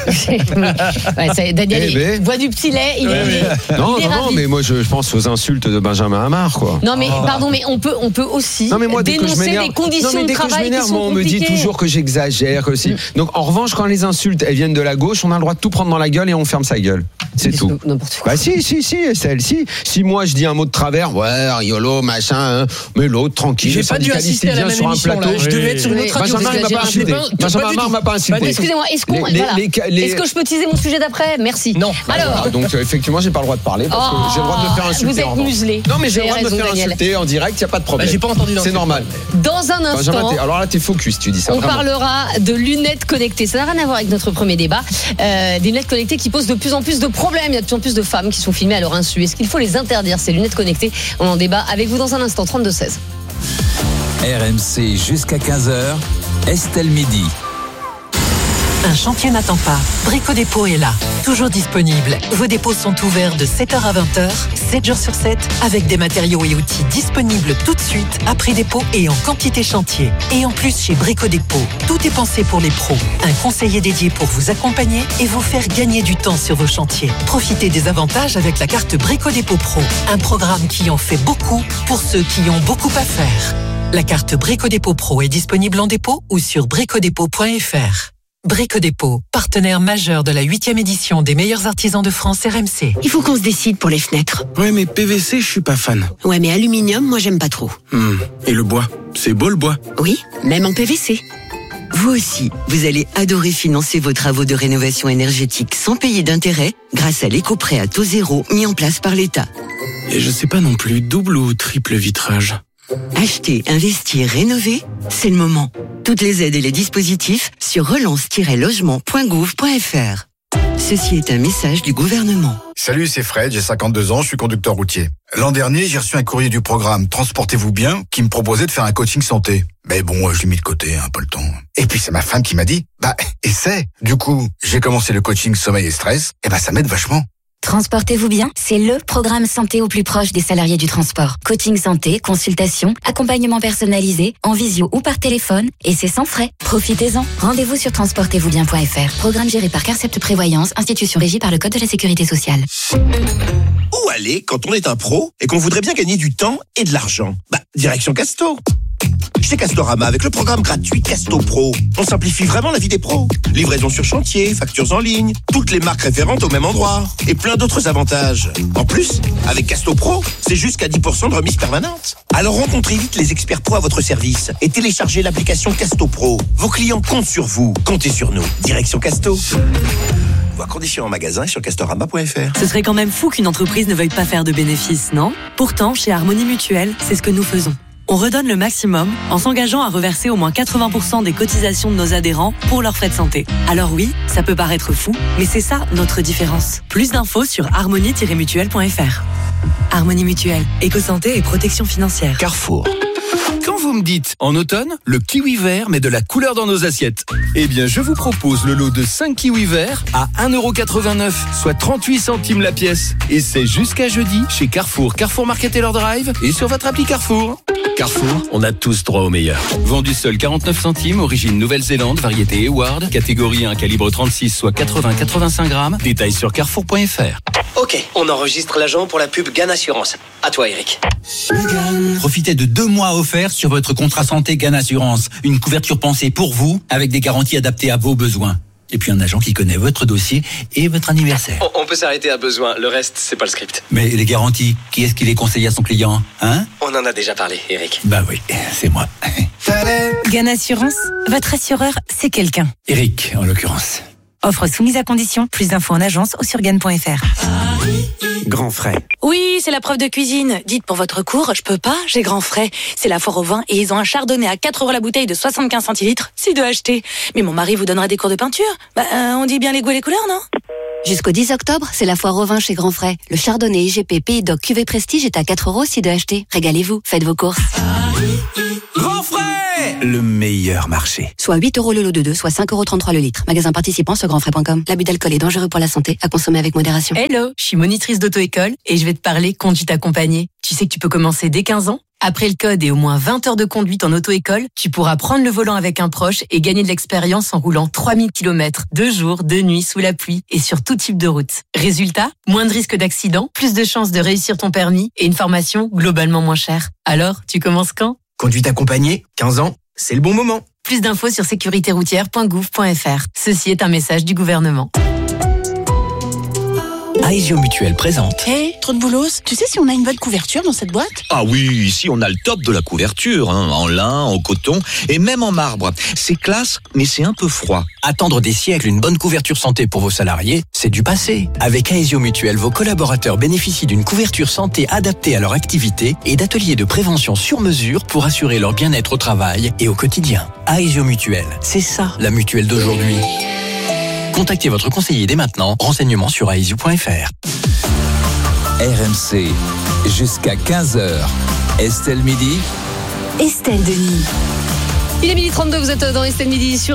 Ouais, Daniel boit du petit lait. Non, mais moi je pense aux insultes de Benjamin Hamar, quoi. Non, mais pardon, mais on peut aussi dénoncer des conditions de travail qui sont on me dit toujours que j'exagère aussi. Donc en revanche, quand les insultes elles viennent de la gauche, on a le droit de tout prendre dans la gueule et on ferme sa gueule. C'est tout. N'importe quoi. Bah si, Estelle, si moi je dis un mot de travers, ouais, rigolo, machin, mais l'autre tranquille. J'ai pas dû assister à la même émission là. Je devais être sur une autre radio. Benjamin Hamar m'a pas insulté. Excusez-moi, est-ce que je peux teaser mon sujet d'après ? Merci. Non. Alors. Donc effectivement, j'ai pas le droit de parler parce que j'ai le droit de me faire insulter. Vous êtes muselé. Non, mais j'ai le droit de me faire insulter en direct, il y a pas de problème. J'ai pas entendu. C'est normal. Dans un instant. Alors là, t'es focus, tu dis ça. On parlera de lunettes connectées. Ça n'a rien à voir avec notre premier débat. Des lunettes connectées qui posent de plus en plus de problèmes. Il y a de plus en plus de femmes qui sont filmées à leur insu. Est-ce qu'il faut les interdire, ces lunettes connectées ? On en débat avec vous dans un instant. 32-16. RMC jusqu'à 15h. Estelle Midi. Un chantier n'attend pas. Brico Dépôt est là, toujours disponible. Vos dépôts sont ouverts de 7h à 20h, 7 jours sur 7, avec des matériaux et outils disponibles tout de suite, à prix dépôt et en quantité chantier. Et en plus, chez Brico Dépôt, tout est pensé pour les pros. Un conseiller dédié pour vous accompagner et vous faire gagner du temps sur vos chantiers. Profitez des avantages avec la carte Brico Dépôt Pro, un programme qui en fait beaucoup pour ceux qui ont beaucoup à faire. La carte Brico Dépôt Pro est disponible en dépôt ou sur bricodépôt.fr. Brico Dépôt, partenaire majeur de la 8e édition des meilleurs artisans de France RMC. Il faut qu'on se décide pour les fenêtres. Ouais, mais PVC, je suis pas fan. Ouais, mais aluminium, moi j'aime pas trop. Et le bois ? C'est beau le bois ? Oui, même en PVC. Vous aussi, vous allez adorer financer vos travaux de rénovation énergétique sans payer d'intérêt grâce à l'éco-prêt à taux zéro mis en place par l'État. Et je sais pas non plus, double ou triple vitrage ? Acheter, investir, rénover, c'est le moment. Toutes les aides et les dispositifs sur relance-logement.gouv.fr. Ceci est un message du gouvernement. Salut, c'est Fred, j'ai 52 ans, je suis conducteur routier. L'an dernier, j'ai reçu un courrier du programme Transportez-vous bien qui me proposait de faire un coaching santé. Mais bon, je l'ai mis de côté, pas le temps. Et puis c'est ma femme qui m'a dit, essaie. Du coup, j'ai commencé le coaching sommeil et stress, et ça m'aide vachement. Transportez-vous bien, c'est le programme santé au plus proche des salariés du transport. Coaching santé, consultation, accompagnement personnalisé, en visio ou par téléphone, et c'est sans frais. Profitez-en. Rendez-vous sur transportezvousbien.fr. Programme géré par Carcept Prévoyance, institution régie par le Code de la Sécurité sociale. Où aller quand on est un pro et qu'on voudrait bien gagner du temps et de l'argent ? Direction Casto. Chez Castorama, avec le programme gratuit Casto Pro, on simplifie vraiment la vie des pros. Livraison sur chantier, factures en ligne, toutes les marques référentes au même endroit et plein d'autres avantages. En plus, avec Casto Pro, c'est jusqu'à 10% de remise permanente. Alors rencontrez vite les experts pro à votre service et téléchargez l'application Casto Pro. Vos clients comptent sur vous, comptez sur nous. Direction Casto. Voir conditions en magasin et sur castorama.fr. Ce serait quand même fou qu'une entreprise ne veuille pas faire de bénéfices, non ? Pourtant, chez Harmonie Mutuelle, c'est ce que nous faisons. On redonne le maximum en s'engageant à reverser au moins 80% des cotisations de nos adhérents pour leurs frais de santé. Alors oui, ça peut paraître fou, mais c'est ça notre différence. Plus d'infos sur harmonie-mutuelle.fr. Harmonie Mutuelle, éco-santé et protection financière. Carrefour. Quand vous me dites en automne, le kiwi vert met de la couleur dans nos assiettes. Eh bien, je vous propose le lot de 5 kiwis verts à 1,89€, soit 38 centimes la pièce. Et c'est jusqu'à jeudi chez Carrefour, Carrefour Market Taylor Drive et sur votre appli Carrefour. Carrefour, on a tous droit au meilleur. Vendu seul 49 centimes, origine Nouvelle-Zélande, variété Eward, catégorie 1, calibre 36, soit 80-85 grammes. Détails sur carrefour.fr. Ok, on enregistre l'agent pour la pub GAN Assurance. À toi, Eric. Profitez de 2 mois offerts sur votre contrat santé GAN Assurance. Une couverture pensée pour vous, avec des garanties adaptées à vos besoins. Et puis un agent qui connaît votre dossier et votre anniversaire. On peut s'arrêter à besoin, le reste, c'est pas le script. Mais les garanties, qui est-ce qui les conseille à son client, hein? On en a déjà parlé, Eric. Bah oui, c'est moi. GAN Assurance, votre assureur, c'est quelqu'un. Eric, en l'occurrence. Offre soumise à condition. Plus d'infos en agence ou sur GAN.fr. Grand frais. Oui, c'est la preuve de cuisine. Dites pour votre cours, je peux pas, j'ai grand frais. C'est la foire au vin et ils ont un chardonnay à 4 € la bouteille de 75 centilitres. C'est de acheter. Mais mon mari vous donnera des cours de peinture. On dit bien les goûts et les couleurs, non? Jusqu'au 10 octobre, c'est la foire au vin chez Grand Frais. Le chardonnay IGP Pays d'Oc Cuvée Prestige est à 4 € si de acheter. Régalez-vous, faites vos courses. Grand frais, le meilleur marché. Soit 8 € le lot de 2, soit 5,33 € le litre. Magasin participant sur grandfrais.com. L'abus d'alcool est dangereux pour la santé, à consommer avec modération. Hello, je suis monitrice d'auto-école et je vais te parler conduite accompagnée. Tu sais que tu peux commencer dès 15 ans? Après le code et au moins 20 heures de conduite en auto-école, tu pourras prendre le volant avec un proche et gagner de l'expérience en roulant 3000 km, 2 jours, 2 nuits, sous la pluie et sur tout type de route. Résultat, moins de risques d'accident, plus de chances de réussir ton permis et une formation globalement moins chère. Alors, tu commences quand? Conduite accompagnée, 15 ans, c'est le bon moment. Plus d'infos sur sécuritéroutière.gouv.fr. Ceci est un message du gouvernement. Aesio Mutuel présente. Hey, trop de boulot. Tu sais si on a une bonne couverture dans cette boîte? Ah oui, ici on a le top de la couverture, en lin, en coton et même en marbre. C'est classe, mais c'est un peu froid. Attendre des siècles une bonne couverture santé pour vos salariés, c'est du passé. Avec Aesio Mutuel, vos collaborateurs bénéficient d'une couverture santé adaptée à leur activité et d'ateliers de prévention sur mesure pour assurer leur bien-être au travail et au quotidien. Aesio Mutuel, c'est ça la mutuelle d'aujourd'hui. Contactez votre conseiller dès maintenant. Renseignements sur aesio.fr. RMC, jusqu'à 15h. Estelle Midi. Estelle Denis. Il est 12h32, vous êtes dans Estelle Midi sur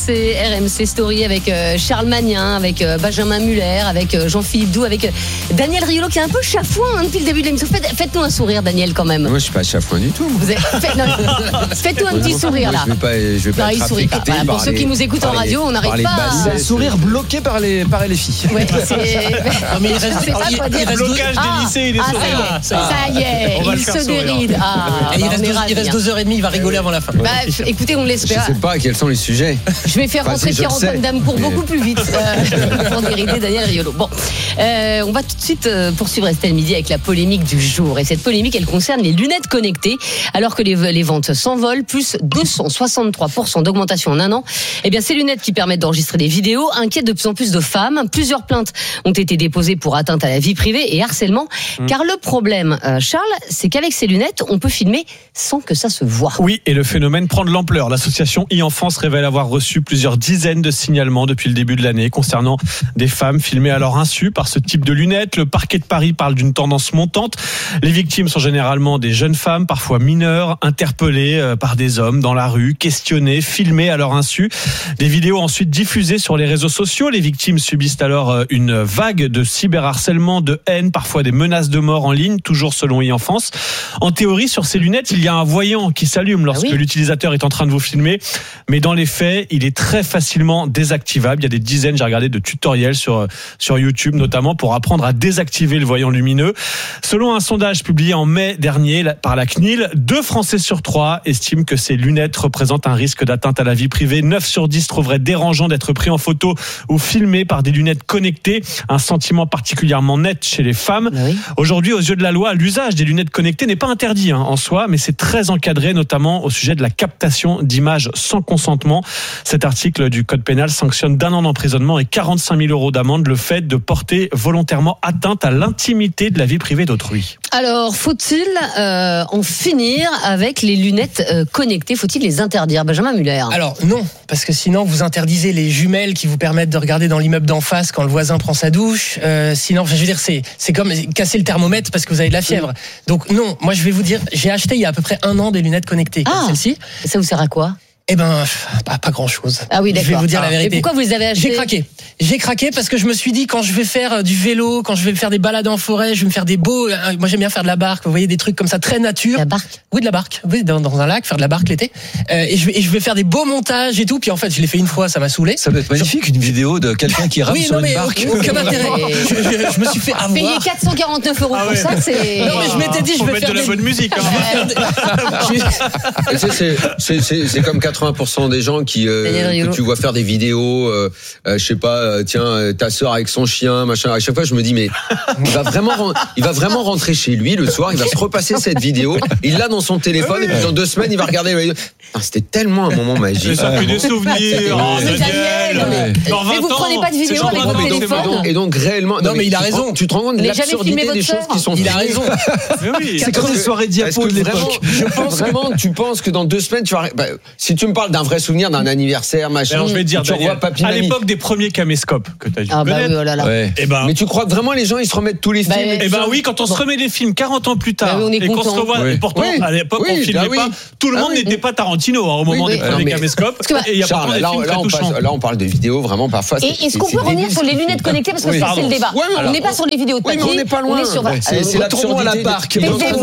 RMC Story avec Charles Magnin, avec Benjamin Muller, avec Jean-Philippe Doux, avec Daniel Riolo qui est un peu chafouin depuis le début de l'émission. Faites-nous un sourire, Daniel, quand même. Moi, je suis pas chafouin du tout. Faites-nous un petit sourire là. Je vais pas être affecté voilà, pour ceux qui nous écoutent en radio, on n'arrive pas à... sourire bloqué par les filles. Ouais, mais il reste blocage des lycées, il est sourire. Ça y est, il se déride. Il reste 2h30, il va rigoler avant la fin. Écoutez, on l'espère. Je sais pas quels sont les sujets. Je vais faire rentrer Pierre-Antoine Damecourt beaucoup plus vite pour dérider Daniel Riolo. Bon, on va tout de suite poursuivre Estelle Midi avec la polémique du jour. Et cette polémique, elle concerne les lunettes connectées. Alors que les ventes s'envolent, plus 263% d'augmentation en un an. Eh bien, ces lunettes qui permettent d'enregistrer des vidéos inquiètent de plus en plus de femmes. Plusieurs plaintes ont été déposées pour atteinte à la vie privée et harcèlement. Car le problème, Charles, c'est qu'avec ces lunettes, on peut filmer sans que ça se voie. Oui, et le phénomène prend de l'ampleur. L'association e-Enfance révèle avoir reçu plusieurs dizaines de signalements depuis le début de l'année concernant des femmes filmées à leur insu par ce type de lunettes. Le parquet de Paris parle d'une tendance montante. Les victimes sont généralement des jeunes femmes, parfois mineures, interpellées par des hommes dans la rue, questionnées, filmées à leur insu. Des vidéos ensuite diffusées sur les réseaux sociaux. Les victimes subissent alors une vague de cyberharcèlement, de haine, parfois des menaces de mort en ligne, toujours selon e-Enfance. En théorie, sur ces lunettes, il y a un voyant qui s'allume lorsque l'utilisateur est en train de vous filmer, mais dans les faits, il est très facilement désactivable. Il y a des dizaines, j'ai regardé, de tutoriels sur YouTube, notamment pour apprendre à désactiver le voyant lumineux. Selon un sondage publié en mai dernier par la CNIL, 2 Français sur 3 estiment que ces lunettes représentent un risque d'atteinte à la vie privée. 9 sur 10 trouveraient dérangeant d'être pris en photo ou filmé par des lunettes connectées. Un sentiment particulièrement net chez les femmes. Aujourd'hui, aux yeux de la loi, l'usage des lunettes connectées n'est pas interdit en soi, mais c'est très encadré, notamment au sujet de la captation d'images sans consentement. Cet article du Code pénal sanctionne d'1 an d'emprisonnement et 45 000 € d'amende le fait de porter volontairement atteinte à l'intimité de la vie privée d'autrui. Alors, faut-il en finir avec les lunettes connectées? Faut-il les interdire, Benjamin Muller? Alors non, parce que sinon vous interdisez les jumelles qui vous permettent de regarder dans l'immeuble d'en face quand le voisin prend sa douche. Sinon, je veux dire, c'est comme casser le thermomètre parce que vous avez de la fièvre. Donc non, moi je vais vous dire, j'ai acheté il y a à peu près 1 an des lunettes connectées comme celle-ci. Ça vous sert à quoi? Eh ben, pas grand-chose. Ah oui, d'accord. Je vais vous dire la vérité. Et pourquoi vous les avez achetés ? J'ai craqué parce que je me suis dit, quand je vais faire du vélo, quand je vais faire des balades en forêt, je vais me faire des beaux. Moi, j'aime bien faire de la barque. Vous voyez, des trucs comme ça, très nature. La barque ? Oui, de la barque. Oui, dans un lac, faire de la barque l'été. Et je vais faire des beaux montages et tout. Puis en fait, je l'ai fait une fois, ça m'a saoulé. Ça doit être magnifique, une vidéo de quelqu'un qui rame sur une barque. Aucun intérêt. Je me suis fait avoir. Payer 449 € pour ça, c'est. Non, mais je m'étais dit, je vais faire de la bonne musique. C'est comme 80% des gens que tu vois faire des vidéos, je sais pas, tiens, ta sœur avec son chien, machin. À chaque fois, je me dis, mais il va vraiment rentrer chez lui le soir, il va se repasser cette vidéo, il l'a dans son téléphone, et puis dans 2 semaines, il va regarder la vidéo. C'était tellement un moment magique. Mais ça fait des souvenirs. Mais vous prenez pas de vidéo avec votre téléphone. Et donc réellement. Non, mais il a raison. Tu te rends compte de l'absurdité des choses qui sont. Il a raison. C'est comme les soirées diapo de l'époque. Je pense vraiment, tu penses que dans 2 semaines, tu vas. Si tu me parles d'un vrai souvenir, d'un anniversaire, machin. Alors je vais te dire, tu revois Papy à Mamie. l'époque des premiers caméscopes que tu as dû Oui, connaître. oh là là. Ouais. Mais tu crois que vraiment les gens ils se remettent tous les films Oui, quand on se remet des films 40 ans plus tard on est et qu'on se content. revoit, et pourtant à l'époque on filmait pas. Tout le monde n'était pas Tarantino au moment des premiers caméscopes. Et il y a pourtant des films très touchants. Là, on parle de vidéos vraiment parfois. Et est-ce qu'on peut revenir sur les lunettes connectées parce que c'est le débat. On n'est pas sur les vidéos de papier. On n'est pas loin. On est sur. C'est l'absurdité à la barque.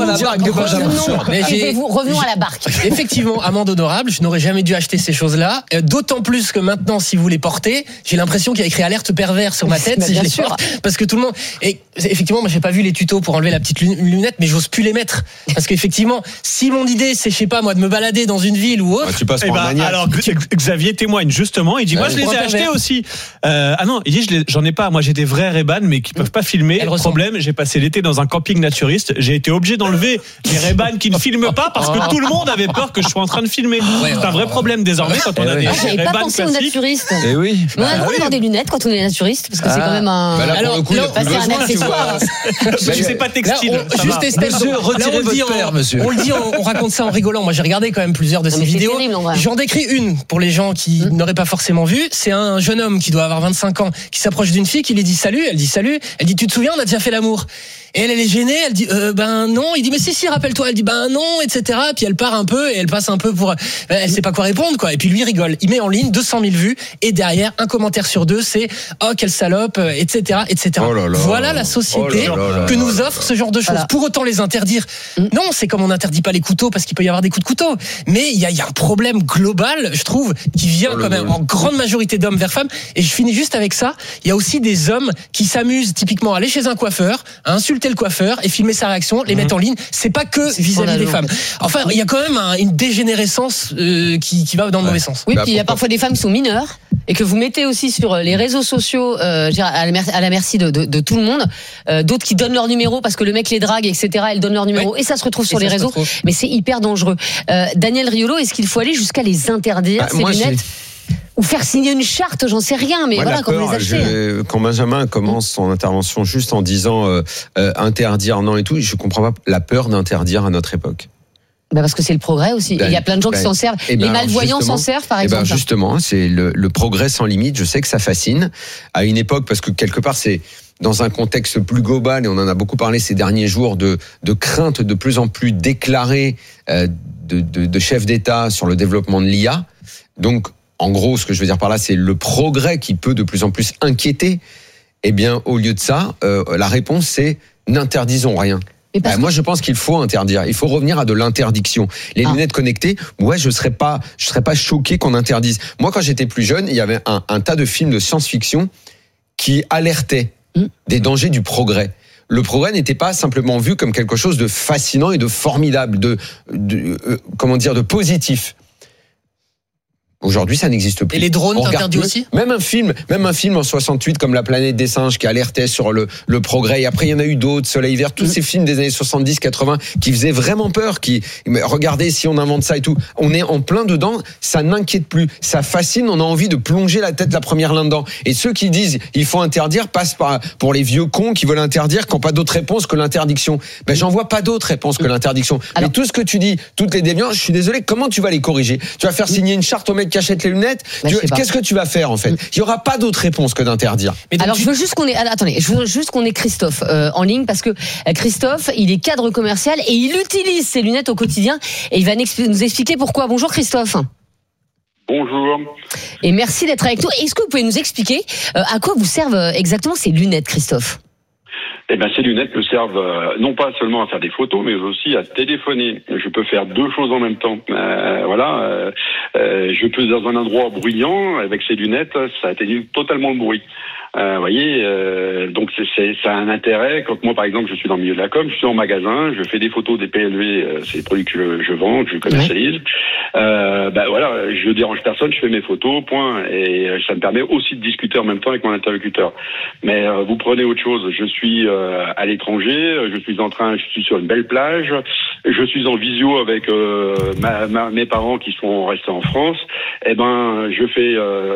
Revenons à la barque. Effectivement, amende honorable. Je n'aurais jamais dû acheter ces choses-là. D'autant plus que maintenant, si vous les portez, j'ai l'impression qu'il y a écrit alerte pervers sur ma tête si je les porte, parce que tout le monde. Et effectivement, moi, j'ai pas vu les tutos pour enlever la petite lunette, mais j'ose plus les mettre parce qu'effectivement, si mon idée c'est, je sais pas moi, de me balader dans une ville ou autre. Tu passes pour un maniaque. Alors Xavier témoigne justement. Il dit moi je les ai achetés aussi. Non, il dit j'en ai pas. Moi j'ai des vrais Ray-Ban mais qui peuvent pas filmer. Le problème, j'ai passé l'été dans un camping naturiste. J'ai été obligé d'enlever les Ray-Ban qui ne filment pas parce que tout le monde avait peur que je sois en train de filmer. C'est un vrai problème désormais quand on a des J'avais pas pensé aux naturistes. Et oui. On a le droit d'avoir des lunettes quand on est naturiste parce que c'est quand même un. Alors, c'est un accessoire. Je sais pas textile. Juste Estelle, retirez votre père, monsieur. On le dit, on raconte ça en rigolant. Moi, j'ai regardé quand même plusieurs de ces vidéos. J'en décris une pour les gens qui n'auraient pas forcément vu. C'est un jeune homme qui doit avoir 25 ans qui s'approche d'une fille qui lui dit salut. Elle dit salut. Elle dit tu te souviens, on a déjà fait l'amour. Et elle est gênée, elle dit ben non, il dit mais si rappelle-toi, elle dit ben non, etc. Puis elle part un peu et elle passe un peu pour, elle sait pas quoi répondre quoi. Et puis lui rigole, il met en ligne 200 000 vues et derrière un commentaire sur 2 c'est oh quelle salope, etc. Oh là là, voilà la société que nous offre ce genre de choses. Pour autant les interdire, non, c'est comme on n'interdit pas les couteaux parce qu'il peut y avoir des coups de couteau. Mais il y a un problème global, je trouve, qui vient quand même en grande majorité d'hommes vers femmes. Et je finis juste avec ça. Il y a aussi des hommes qui s'amusent typiquement à aller chez un coiffeur, à insulter le coiffeur et filmer sa réaction, les mettre en ligne. C'est pas que vis-à-vis des femmes. Enfin, il y a quand même une dégénérescence qui va dans le mauvais sens. Oui, puis il y a parfois des femmes qui sont mineures et que vous mettez aussi sur les réseaux sociaux à la merci de tout le monde. D'autres qui donnent leur numéro parce que le mec les drague, etc. Elles donnent leur numéro et ça se retrouve sur les réseaux. Mais c'est hyper dangereux. Daniel Riolo, est-ce qu'il faut aller jusqu'à les interdire, ces lunettes? Ou faire signer une charte, j'en sais rien, mais voilà, quand vous les achetez. Quand Benjamin commence son intervention juste en disant interdire, non et tout, je comprends pas la peur d'interdire à notre époque. Parce que c'est le progrès aussi. Il y a plein de gens qui s'en servent. Les malvoyants s'en servent, par exemple. Justement, c'est le progrès sans limite. Je sais que ça fascine à une époque parce que quelque part c'est dans un contexte plus global et on en a beaucoup parlé ces derniers jours de craintes de plus en plus déclarées de chefs d'État sur le développement de l'IA. Donc en gros, ce que je veux dire par là, c'est le progrès qui peut de plus en plus inquiéter. Eh bien, au lieu de ça, la réponse, c'est n'interdisons rien. Moi, je pense qu'il faut interdire. Il faut revenir à de l'interdiction. Les lunettes connectées, je serais pas choqué qu'on interdise. Moi, quand j'étais plus jeune, il y avait un tas de films de science-fiction qui alertaient des dangers du progrès. Le progrès n'était pas simplement vu comme quelque chose de fascinant et de formidable, de positif. Aujourd'hui, ça n'existe plus. Et les drones t'interdits aussi ? Même un film en 68 comme La planète des singes qui alertait sur le progrès. Et après, il y en a eu d'autres, Soleil vert, tous ces films des années 70, 80 qui faisaient vraiment peur, regardez si on invente ça et tout. On est en plein dedans, ça n'inquiète plus. Ça fascine, on a envie de plonger la tête la première là-dedans. Et ceux qui disent il faut interdire passent pour les vieux cons qui veulent interdire, qui n'ont pas d'autre réponse que l'interdiction. J'en vois pas d'autre réponse que l'interdiction. Mais tout ce que tu dis, toutes les déviances, je suis désolé, comment tu vas les corriger ? Tu vas faire signer une charte au mec qui achète les lunettes, qu'est-ce que tu vas faire en fait ? Il y aura pas d'autre réponse que d'interdire. Alors je veux juste qu'on ait Christophe en ligne parce que Christophe, il est cadre commercial et il utilise ses lunettes au quotidien et il va nous expliquer pourquoi. Bonjour Christophe. Bonjour. Et merci d'être avec nous. Est-ce que vous pouvez nous expliquer à quoi vous servent exactement ces lunettes, Christophe ? Eh bien, ces lunettes me servent non pas seulement à faire des photos, mais aussi à téléphoner. Je peux faire deux choses en même temps. Je peux dans un endroit bruyant, avec ces lunettes, ça atténue totalement le bruit. Donc ça a un intérêt. Quand moi, par exemple, je suis dans le milieu de la com, je suis en magasin, je fais des photos des PLV, c'est des produits que je vends, que je commercialise. Je dérange personne, je fais mes photos, point. Et ça me permet aussi de discuter en même temps avec mon interlocuteur. Mais vous prenez autre chose. Je suis à l'étranger, je suis sur une belle plage, je suis en visio avec mes parents qui sont restés en France. Je fais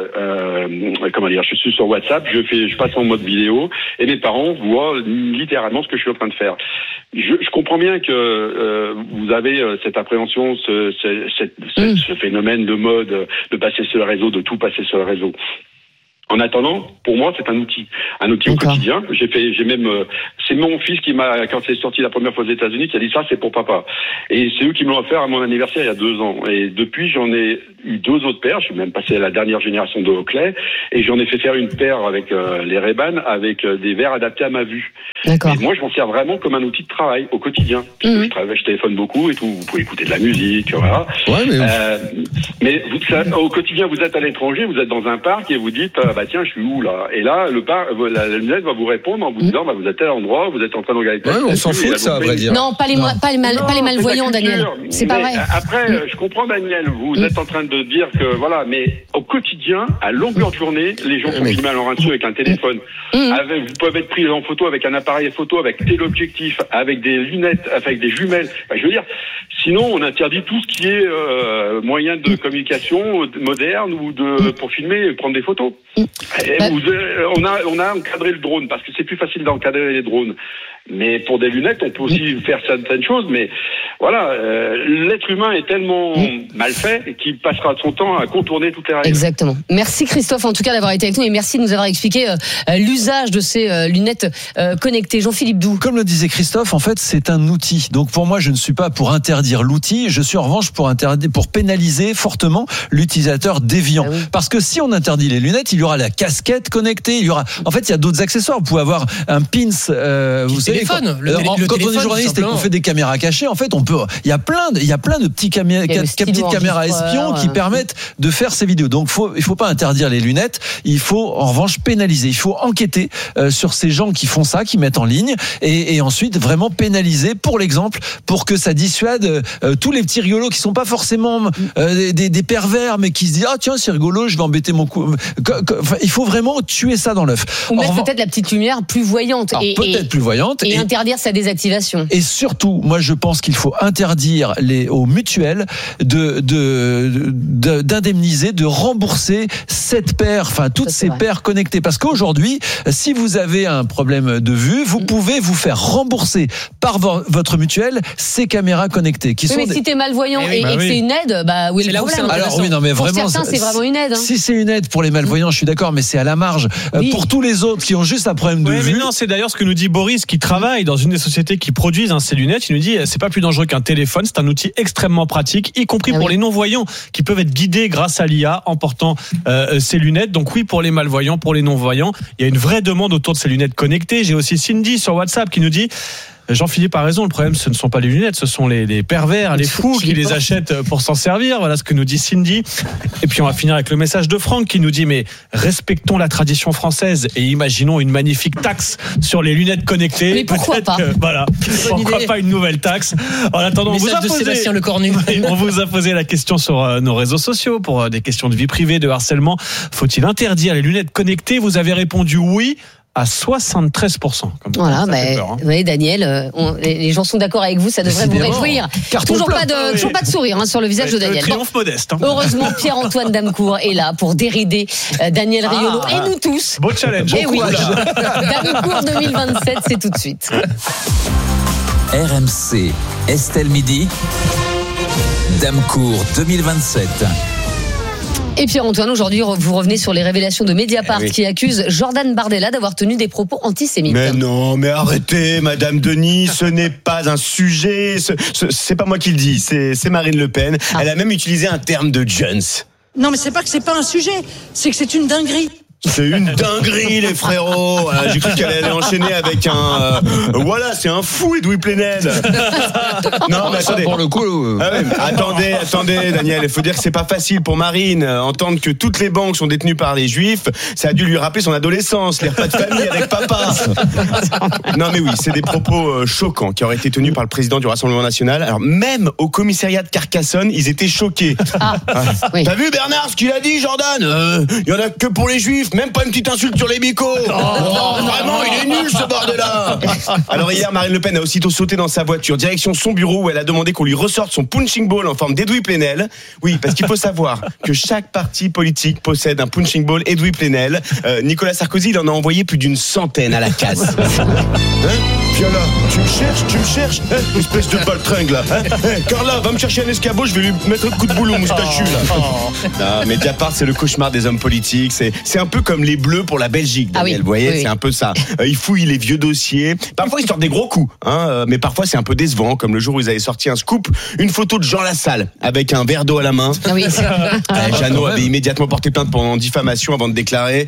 je suis sur WhatsApp, je passe en mode vidéo et mes parents voient littéralement ce que je suis en train de faire. Je comprends bien que vous avez cette appréhension, ce phénomène de mode de passer sur le réseau, de tout passer sur le réseau. En attendant, pour moi, c'est un outil au quotidien. C'est mon fils qui quand c'est sorti la première fois aux États-Unis, qui a dit ça, c'est pour papa. Et c'est eux qui me l'ont offert à mon anniversaire il y a 2 ans. Et depuis, j'en ai eu 2 autres paires. Je suis même passé à la dernière génération de Oakley. Et j'en ai fait faire une paire avec les Ray-Ban, avec des verres adaptés à ma vue. D'accord. Et moi, je m'en sers vraiment comme un outil de travail au quotidien. Je téléphone beaucoup et tout. Vous pouvez écouter de la musique, voilà. Ouais, mais au quotidien, vous êtes à l'étranger, vous êtes dans un parc et vous dites, tiens, je suis où là ? Et là, la lunette va vous répondre en vous disant, vous êtes à tel endroit, vous êtes en train de regarder. Ouais, on s'en fout de ça, à vrai dire. Non, pas les malvoyants, Daniel. C'est pas vrai. Après, je comprends, Daniel, vous êtes en train de dire que voilà, mais au quotidien, à longueur de journée, les gens sont filmés à leur insu avec un téléphone. Vous pouvez être pris en photo avec un appareil photo, avec téléobjectif, avec des lunettes, avec des jumelles. Je veux dire, sinon, on interdit tout ce qui est moyen de communication moderne ou pour filmer et prendre des photos. On a encadré le drone parce que c'est plus facile d'encadrer les drones. Mais pour des lunettes, on peut aussi faire certaines choses. Mais voilà, l'être humain est tellement mal fait qu'il passera son temps à contourner toutes les règles. Exactement. Merci Christophe, en tout cas, d'avoir été avec nous et merci de nous avoir expliqué l'usage de ces lunettes connectées. Jean-Philippe Doux. Comme le disait Christophe, en fait, c'est un outil. Donc pour moi, je ne suis pas pour interdire l'outil. Je suis en revanche pour pénaliser fortement l'utilisateur déviant. Parce que si on interdit les lunettes, il y aura la casquette connectée. Il y a d'autres accessoires. Vous pouvez avoir un pins. Vous savez, quand on est journaliste et qu'on fait des caméras cachées, en fait, il y a plein de petites caméras espions qui permettent de faire ces vidéos. Donc, il faut pas interdire les lunettes. Il faut, en revanche, pénaliser. Il faut enquêter sur ces gens qui font ça, qui mettent en ligne, et ensuite vraiment pénaliser pour l'exemple, pour que ça dissuade tous les petits rigolos qui sont pas forcément des pervers, mais qui se disent tiens, c'est rigolo, je vais embêter mon coup. Il faut vraiment tuer ça dans l'œuf. Ou mettre peut-être la petite lumière plus voyante. Peut-être plus voyante. Et interdire sa désactivation. Et surtout, moi je pense qu'il faut interdire aux mutuelles d'indemniser, de rembourser toutes ces paires connectées. Parce qu'aujourd'hui, si vous avez un problème de vue, vous pouvez vous faire rembourser par votre mutuelle ces caméras connectées. Mais si t'es malvoyant et que c'est une aide, où est le problème ? Alors oui, non, mais pour vraiment, certains, c'est vraiment une aide. Si c'est une aide pour les malvoyants, je suis d'accord, mais c'est à la marge. Pour tous les autres qui ont juste un problème de vue. Mais non, c'est d'ailleurs ce que nous dit Boris, qui travaille dans une des sociétés qui produisent ces lunettes. Il nous dit c'est pas plus dangereux qu'un téléphone, c'est un outil extrêmement pratique, y compris pour les non-voyants qui peuvent être guidés grâce à l'IA en portant ces lunettes. Donc oui, pour les malvoyants, pour les non-voyants, il y a une vraie demande autour de ces lunettes connectées. J'ai aussi Cindy sur WhatsApp qui nous dit Jean-Philippe a raison, le problème ce ne sont pas les lunettes, ce sont les pervers, les fous qui les achètent pour s'en servir. Voilà ce que nous dit Cindy. Et puis on va finir avec le message de Franck qui nous dit mais respectons la tradition française et imaginons une magnifique taxe sur les lunettes connectées. Mais pourquoi pas pourquoi pas une nouvelle taxe. En attendant, on vous a posé la question sur nos réseaux sociaux pour des questions de vie privée, de harcèlement. Faut-il interdire les lunettes connectées ? Vous avez répondu oui à 73%. Voilà, vous voyez, Daniel, les gens sont d'accord avec vous, ça devrait vous réjouir. Toujours pas de sourire sur le visage de Daniel. Triomphe modeste. Heureusement, Pierre-Antoine Damecourt est là pour dérider Daniel Riolo et nous tous. Beau challenge. Et oui, Damecourt 2027, c'est tout de suite. RMC, Estelle Midi, Damecourt 2027. Et Pierre-Antoine, aujourd'hui, vous revenez sur les révélations de Mediapart qui accusent Jordan Bardella d'avoir tenu des propos antisémites. Mais non, mais arrêtez, Madame Denis, ce n'est pas un sujet, c'est pas moi qui le dis, c'est Marine Le Pen. Elle a même utilisé un terme de Jones. Non, mais c'est pas que c'est pas un sujet, c'est que c'est une dinguerie. C'est une dinguerie, les frérots. J'ai cru qu'elle allait enchaîner avec un. Voilà, c'est un fou, Edoui Plenel. Non, mais attendez. Pour le coup. Attendez, Daniel. Il faut dire que c'est pas facile pour Marine. Entendre que toutes les banques sont détenues par les Juifs, ça a dû lui rappeler son adolescence, les repas de famille avec papa. Non, mais oui, c'est des propos choquants qui auraient été tenus par le président du Rassemblement National. Alors, même au commissariat de Carcassonne, ils étaient choqués. Oui. T'as vu Bernard ce qu'il a dit, Jordan? Il y en a que pour les Juifs. Même pas une petite insulte sur les bicos. Vraiment, il est nul ce bordel-là. Alors hier, Marine Le Pen a aussitôt sauté dans sa voiture, direction son bureau où elle a demandé qu'on lui ressorte son punching ball en forme d'Edoui Plenel. Oui, parce qu'il faut savoir que chaque parti politique possède un punching ball Edoui Plenel. Nicolas Sarkozy, il en a envoyé plus d'une centaine à la casse. Viens là, tu me cherches, espèce de baltringue là. Carla, va me chercher un escabeau, je vais lui mettre un coup de boule au moustachu là. Non, Mediapart, c'est le cauchemar des hommes politiques. C'est un peu comme les Bleus pour la Belgique, Daniel. Vous voyez, c'est un peu ça. Ils fouillent les vieux dossiers. Parfois, ils sortent des gros coups, mais parfois, c'est un peu décevant, comme le jour où ils avaient sorti un scoop, une photo de Jean Lassalle avec un verre d'eau à la main. Ah oui. Jeannot avait immédiatement porté plainte pour diffamation avant de déclarer.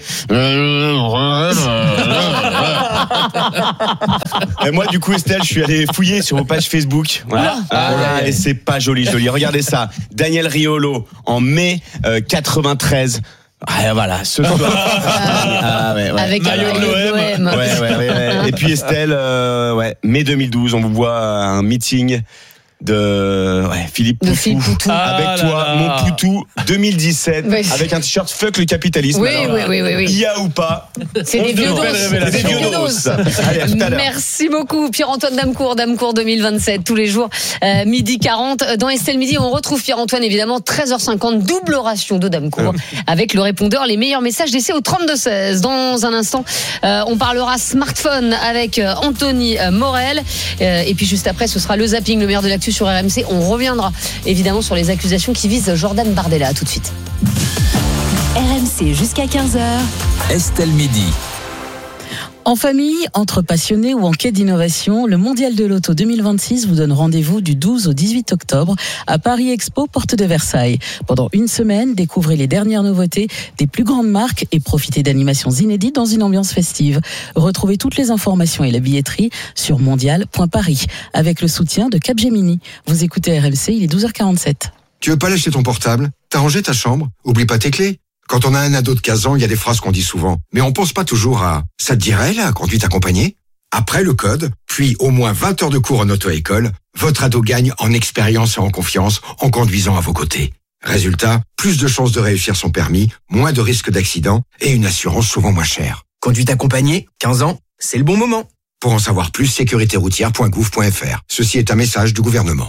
Et moi, du coup, Estelle, je suis allé fouiller sur vos pages Facebook. Voilà. Et c'est pas joli. Regardez ça. Daniel Riolo, en mai 93. Voilà, ce soir. Avec l'OM. Ouais. Et puis Estelle, mai 2012, on vous voit à un meeting de Philippe Poutou, avec toi, mon Poutou 2017, avec un t-shirt fuck le capitalisme. Oui. Il y a ou pas? C'est des vieux dos. Allez, à tout à l'heure. Merci beaucoup Pierre-Antoine Damecourt 2027 tous les jours 12h40 dans Estelle Midi. On retrouve Pierre-Antoine évidemment 13h50, double ration de Damecourt avec le répondeur les meilleurs messages d'essai au 32-16. Dans un instant, on parlera smartphone avec Anthony Morel et puis juste après ce sera le zapping, le meilleur de l'actu sur RMC. On reviendra évidemment sur les accusations qui visent Jordan Bardella. À tout de suite. RMC jusqu'à 15h. Estelle Midi. En famille, entre passionnés ou en quête d'innovation, le Mondial de l'Auto 2026 vous donne rendez-vous du 12 au 18 octobre à Paris Expo, porte de Versailles. Pendant une semaine, découvrez les dernières nouveautés des plus grandes marques et profitez d'animations inédites dans une ambiance festive. Retrouvez toutes les informations et la billetterie sur mondial.paris avec le soutien de Capgemini. Vous écoutez RMC, il est 12h47. Tu veux pas lâcher ton portable? T'as rangé ta chambre? Oublie pas tes clés. Quand on a un ado de 15 ans, il y a des phrases qu'on dit souvent. Mais on pense pas toujours à « ça te dirait, la conduite accompagnée ?» Après le code, puis au moins 20 heures de cours en auto-école, votre ado gagne en expérience et en confiance en conduisant à vos côtés. Résultat, plus de chances de réussir son permis, moins de risques d'accident et une assurance souvent moins chère. Conduite accompagnée, 15 ans, c'est le bon moment. Pour en savoir plus, sécuritéroutière.gouv.fr. Ceci est un message du gouvernement.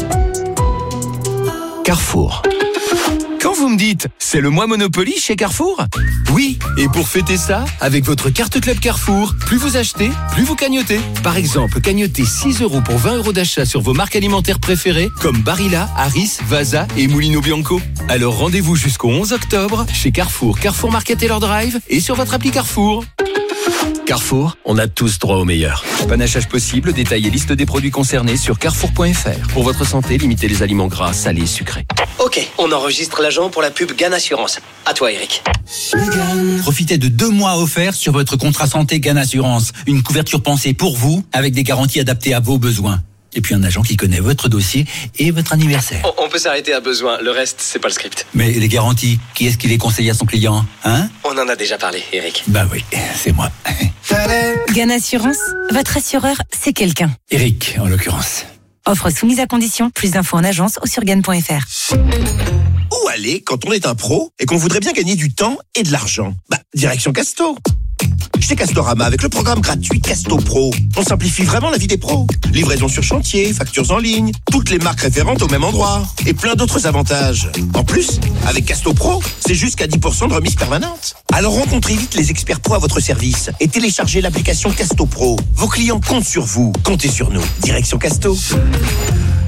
Carrefour. Quand vous me dites « c'est le mois Monopoly chez Carrefour », oui, et pour fêter ça, avec votre carte Club Carrefour, plus vous achetez, plus vous cagnotez. Par exemple, cagnotez 6 € pour 20 € d'achat sur vos marques alimentaires préférées, comme Barilla, Harris, Vasa et Mulino Bianco. Alors rendez-vous jusqu'au 11 octobre chez Carrefour, Carrefour Market Taylor Drive et sur votre appli Carrefour. Carrefour, on a tous droit au meilleur. Panachage possible, détail et liste des produits concernés sur carrefour.fr. Pour votre santé, limitez les aliments gras, salés, sucrés. Ok, on enregistre l'agent pour la pub GAN Assurance. À toi, Eric. Profitez de 2 mois offerts sur votre contrat santé GAN Assurance. Une couverture pensée pour vous, avec des garanties adaptées à vos besoins. Et puis un agent qui connaît votre dossier et votre anniversaire. On peut s'arrêter à besoin, le reste, c'est pas le script. Mais les garanties, qui est-ce qui les conseille à son client, hein? On en a déjà parlé, Eric. Bah oui, c'est moi. GAN Assurance, votre assureur, c'est quelqu'un. Eric, en l'occurrence. Offre soumise à condition, plus d'infos en agence ou sur GAN.fr. Où aller quand on est un pro et qu'on voudrait bien gagner du temps et de l'argent? Direction Casto. Chez Castorama, avec le programme gratuit Casto Pro, on simplifie vraiment la vie des pros. Livraison sur chantier, factures en ligne, toutes les marques référentes au même endroit et plein d'autres avantages. En plus, avec Casto Pro, c'est jusqu'à 10% de remise permanente. Alors rencontrez vite les experts pros à votre service et téléchargez l'application Casto Pro. Vos clients comptent sur vous, comptez sur nous. Direction Casto.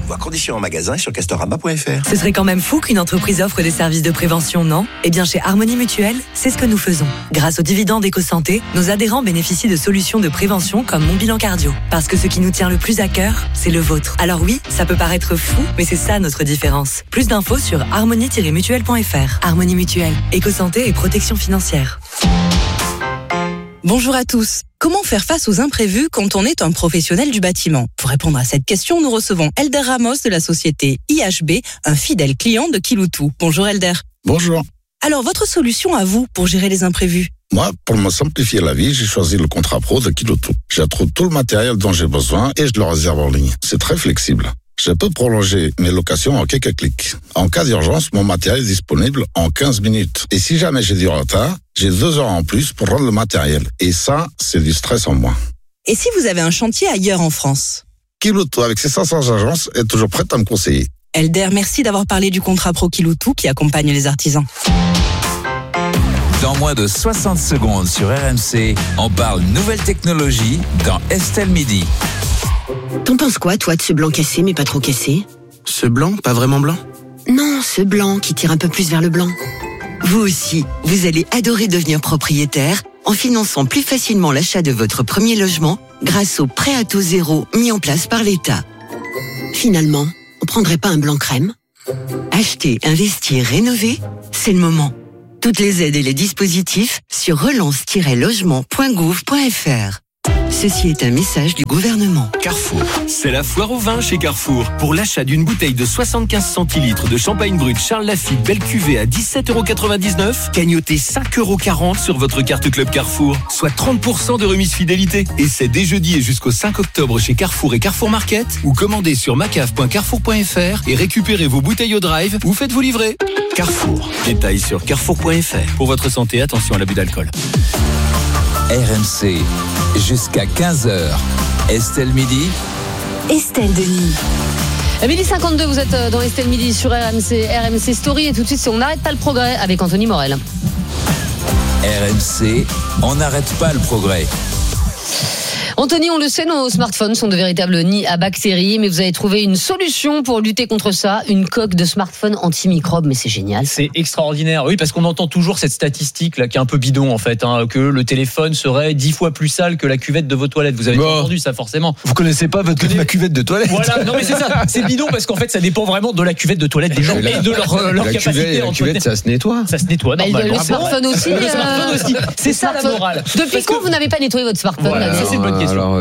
Voir conditions en magasin et sur castorama.fr. Ce serait quand même fou qu'une entreprise offre des services de prévention, non ? Eh bien, chez Harmonie Mutuelle, c'est ce que nous faisons. Grâce aux dividendes EcoSanté, nos adhérents bénéficient de solutions de prévention comme Mon Bilan Cardio. Parce que ce qui nous tient le plus à cœur, c'est le vôtre. Alors oui, ça peut paraître fou, mais c'est ça notre différence. Plus d'infos sur harmonie-mutuelle.fr. Harmonie Mutuelle, EcoSanté et protection financière. Bonjour à tous. Comment faire face aux imprévus quand on est un professionnel du bâtiment ? Pour répondre à cette question, nous recevons Elder Ramos de la société IHB, un fidèle client de Kiloutou. Bonjour Elder. Bonjour. Alors, votre solution à vous pour gérer les imprévus ? Moi, pour me simplifier la vie, j'ai choisi le contrat pro de Kiloutou. J'attrouve tout le matériel dont j'ai besoin et je le réserve en ligne. C'est très flexible. Je peux prolonger mes locations en quelques clics. En cas d'urgence, mon matériel est disponible en 15 minutes. Et si jamais j'ai du retard, j'ai 2 heures en plus pour rendre le matériel. Et ça, c'est du stress en moins. Et si vous avez un chantier ailleurs en France ? Kiloutou, avec ses 500 agences, est toujours prête à me conseiller. Elder, merci d'avoir parlé du contrat pro Kiloutou qui accompagne les artisans. Dans moins de 60 secondes sur RMC, on parle nouvelle technologie dans Estelle Midi. T'en penses quoi, toi, de ce blanc cassé, mais pas trop cassé ? Ce blanc, pas vraiment blanc ? Non, ce blanc qui tire un peu plus vers le blanc. Vous aussi, vous allez adorer devenir propriétaire en finançant plus facilement l'achat de votre premier logement grâce au prêt à taux zéro mis en place par l'État. Finalement, on prendrait pas un blanc crème ? Acheter, investir, rénover, c'est le moment. Toutes les aides et les dispositifs sur relance-logement.gouv.fr. Ceci est un message du gouvernement. Carrefour, c'est la foire au vin chez Carrefour. Pour l'achat d'une bouteille de 75 centilitres de champagne brut Charles Lafite belle cuvée à 17,99 €, cagnotez 5,40 € sur votre carte Club Carrefour, soit 30% de remise fidélité. Et c'est dès jeudi et jusqu'au 5 octobre chez Carrefour et Carrefour Market, ou commandez sur macaf.carrefour.fr et récupérez vos bouteilles au drive ou faites-vous livrer. Carrefour, détails sur carrefour.fr. Pour votre santé, attention à l'abus d'alcool. RMC, jusqu'à 15h. Estelle Midi. Estelle Denis. À 12h52, vous êtes dans Estelle Midi sur RMC Story. Et tout de suite, c'est On n'arrête pas le progrès avec Anthony Morel. RMC, on n'arrête pas le progrès. Anthony, on le sait, nos smartphones sont de véritables nids à bactéries, mais vous avez trouvé une solution pour lutter contre ça, une coque de smartphone antimicrobe, mais c'est génial. C'est extraordinaire, oui, parce qu'on entend toujours cette statistique là qui est un peu bidon en fait, que le téléphone serait 10 fois plus sale que la cuvette de vos toilettes. Vous avez entendu ça forcément. Vous connaissez pas ma cuvette de toilette. Voilà, non mais c'est ça, c'est bidon parce qu'en fait ça dépend vraiment de la cuvette de toilette des gens et de leur capacité. La cuvette, ça se nettoie. Ça se nettoie. Le smartphone aussi. Le smartphone aussi. C'est ça la morale. Depuis quand vous n'avez pas nettoyé votre smartphone? Voilà, ça c'est une bonne question. Alors,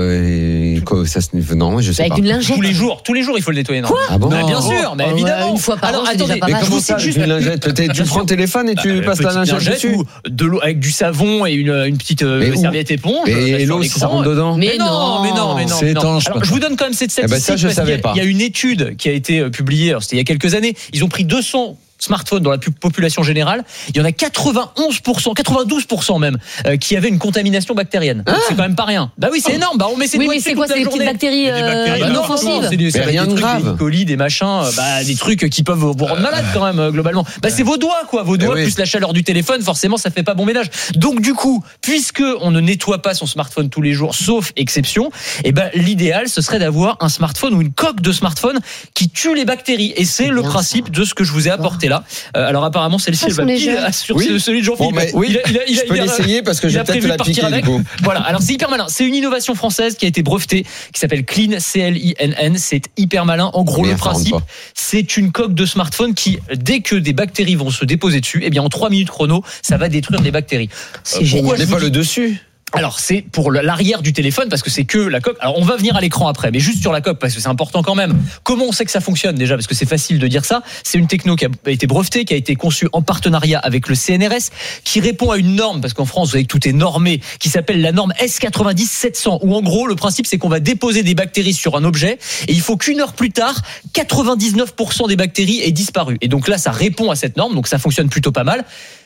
ça se nettoie. Non, je sais avec pas. Avec une lingette. Tous les jours, il faut le nettoyer. Non. Quoi? Ah bon? Mais bien sûr, mais évidemment. Une fois par an, c'est déjà pas mal. Mais comment ça, une lingette? Tu prends le téléphone et tu passes la lingette dessus? De l'eau avec du savon et une petite serviette éponge. Et l'eau, ça rentre dedans? Mais non. C'est étanche. Alors, je vous donne quand même cette statistique. Ça, je savais pas. Il y a une étude qui a été publiée, c'était il y a quelques années. Ils ont pris 200 smartphones dans la population générale, il y en a 91%, 92% même, qui avaient une contamination bactérienne. Donc, c'est quand même pas rien. Bah oui, c'est énorme. Bah on met ces mais c'est quoi, c'est des petites bactéries inoffensives? C'est rien de grave. Des colis, des machins, des trucs qui peuvent vous rendre malade quand même globalement. Bah c'est vos doigts quoi, vos doigts plus la chaleur du téléphone, forcément ça fait pas bon ménage. Donc du coup, puisque on ne nettoie pas son smartphone tous les jours, sauf exception, et ben l'idéal ce serait d'avoir un smartphone ou une coque de smartphone qui tue les bactéries. Et c'est le principe de ce que je vous ai apporté là. Alors apparemment celle-ci elle va piler sur celui de Jean-Philippe. Je peux l'essayer parce que j'ai peut-être la piquer du coup. Voilà, alors c'est hyper malin. C'est une innovation française qui a été brevetée, qui s'appelle Clean, CLINN. C'est hyper malin. En gros, le principe, c'est une coque de smartphone qui, dès que des bactéries vont se déposer dessus, eh bien en 3 minutes chrono, ça va détruire les bactéries. C'est génial. Mais pas le dessus. Alors c'est pour l'arrière du téléphone parce que c'est que la coque. Alors on va venir à l'écran après, mais juste sur la coque parce que c'est important quand même. Comment on sait que ça fonctionne déjà? Parce que c'est facile de dire ça. C'est une techno qui a été brevetée, qui a été conçue en partenariat avec le CNRS, qui répond à une norme, parce qu'en France vous savez que tout est normé, qui s'appelle la norme S90-700, où en gros le principe c'est qu'on va déposer des bactéries sur un objet et il faut qu'une heure plus tard 99% des bactéries aient disparu. Et donc là ça répond à cette norme, donc ça fonctionne plutôt pas mal.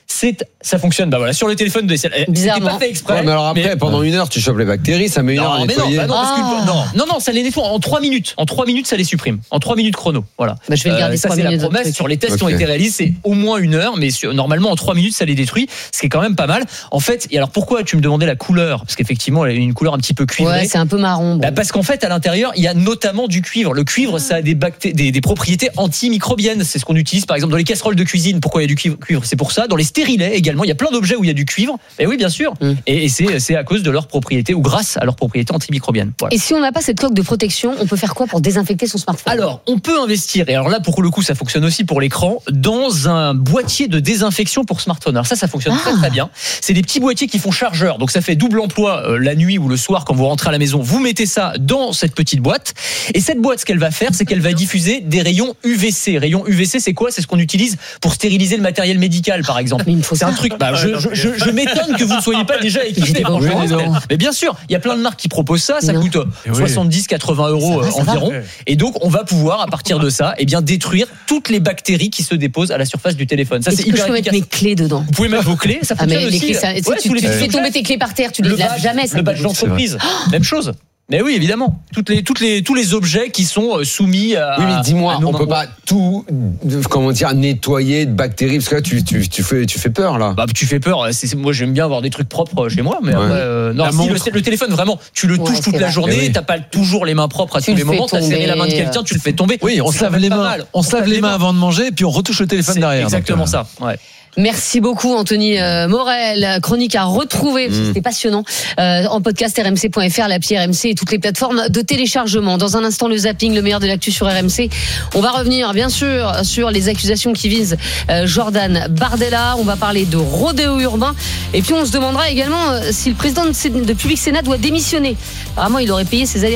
ça fonctionne. Bah voilà, sur le téléphone de Estelle. C'était pas fait exprès. Ouais, mais alors après, pendant une heure, tu chopes les bactéries, ça met une heure à nettoyer. Non, ça les nettoie en 3 minutes. En 3 minutes, ça les supprime. En 3 minutes chrono. Voilà. Bah, je vais le garder. Ça, c'est la promesse. Sur les tests qui ont été réalisés, c'est au moins une heure, mais normalement, en 3 minutes, ça les détruit. Ce qui est quand même pas mal. En fait, et alors pourquoi tu me demandais la couleur? Parce qu'effectivement, elle a une couleur un petit peu cuivrée. Ouais, c'est un peu marron. Bon. Bah, parce qu'en fait, à l'intérieur, il y a notamment du cuivre. Le cuivre, ça a des propriétés antimicrobiennes. C'est ce qu'on utilise, par exemple, dans les casseroles de cuisine. Pourquoi il y a du cuivre? C'est pour ça. Dans les stérilets également, il y a plein d'objets où il y a du cuivre. Et oui, bien sûr. Et c'est à cause de leurs propriétés ou grâce à leurs propriétés antimicrobiennes. Voilà. Et si on n'a pas cette coque de protection, on peut faire quoi pour désinfecter son smartphone? Alors, on peut investir, et alors là, pour le coup, ça fonctionne aussi pour l'écran, dans un boîtier de désinfection pour smartphone. Alors ça fonctionne très très bien. C'est des petits boîtiers qui font chargeur, donc ça fait double emploi la nuit ou le soir quand vous rentrez à la maison. Vous mettez ça dans cette petite boîte, et cette boîte, ce qu'elle va faire, c'est qu'elle va diffuser des rayons UVC. Rayons UVC, c'est quoi? C'est ce qu'on utilise pour stériliser le matériel médical, par exemple. C'est un truc. Je m'étonne que vous ne soyez pas déjà équipé. Mais bien sûr, il y a plein de marques qui proposent ça. Ça coûte 70-80 euros environ. Et donc, on va pouvoir, à partir de ça, détruire toutes les bactéries qui se déposent à la surface du téléphone. Ça, c'est hyper efficace. Je peux mettre mes clés dedans. Vous pouvez mettre vos clés. Ça fonctionne aussi. Tu fais tomber tes clés par terre, tu les laves jamais. Le badge d'entreprise, même chose. Mais oui, évidemment. Tous les objets qui sont soumis à. Oui, mais dis-moi, on peut pas tout, nettoyer de bactéries, parce que là, tu fais peur, là. Bah, tu fais peur. Moi, j'aime bien avoir des trucs propres chez moi, mais après, non, si le téléphone, vraiment, tu le touches toute la journée, t'as pas toujours les mains propres à tous les moments, t'as serré la main de quelqu'un, tu le fais tomber. Oui, on se lave les mains. On se lave les mains avant de manger, puis on retouche le téléphone derrière. Exactement ça. Ouais. Merci beaucoup Anthony Morel, chronique à retrouver, c'était passionnant, en podcast rmc.fr, l'appli RMC et toutes les plateformes de téléchargement. Dans un instant, le zapping, le meilleur de l'actu sur RMC. On va revenir bien sûr sur les accusations qui visent Jordan Bardella, on va parler de rodéo urbain et puis on se demandera également si le président de Public Sénat doit démissionner. Apparemment, il aurait payé ses allers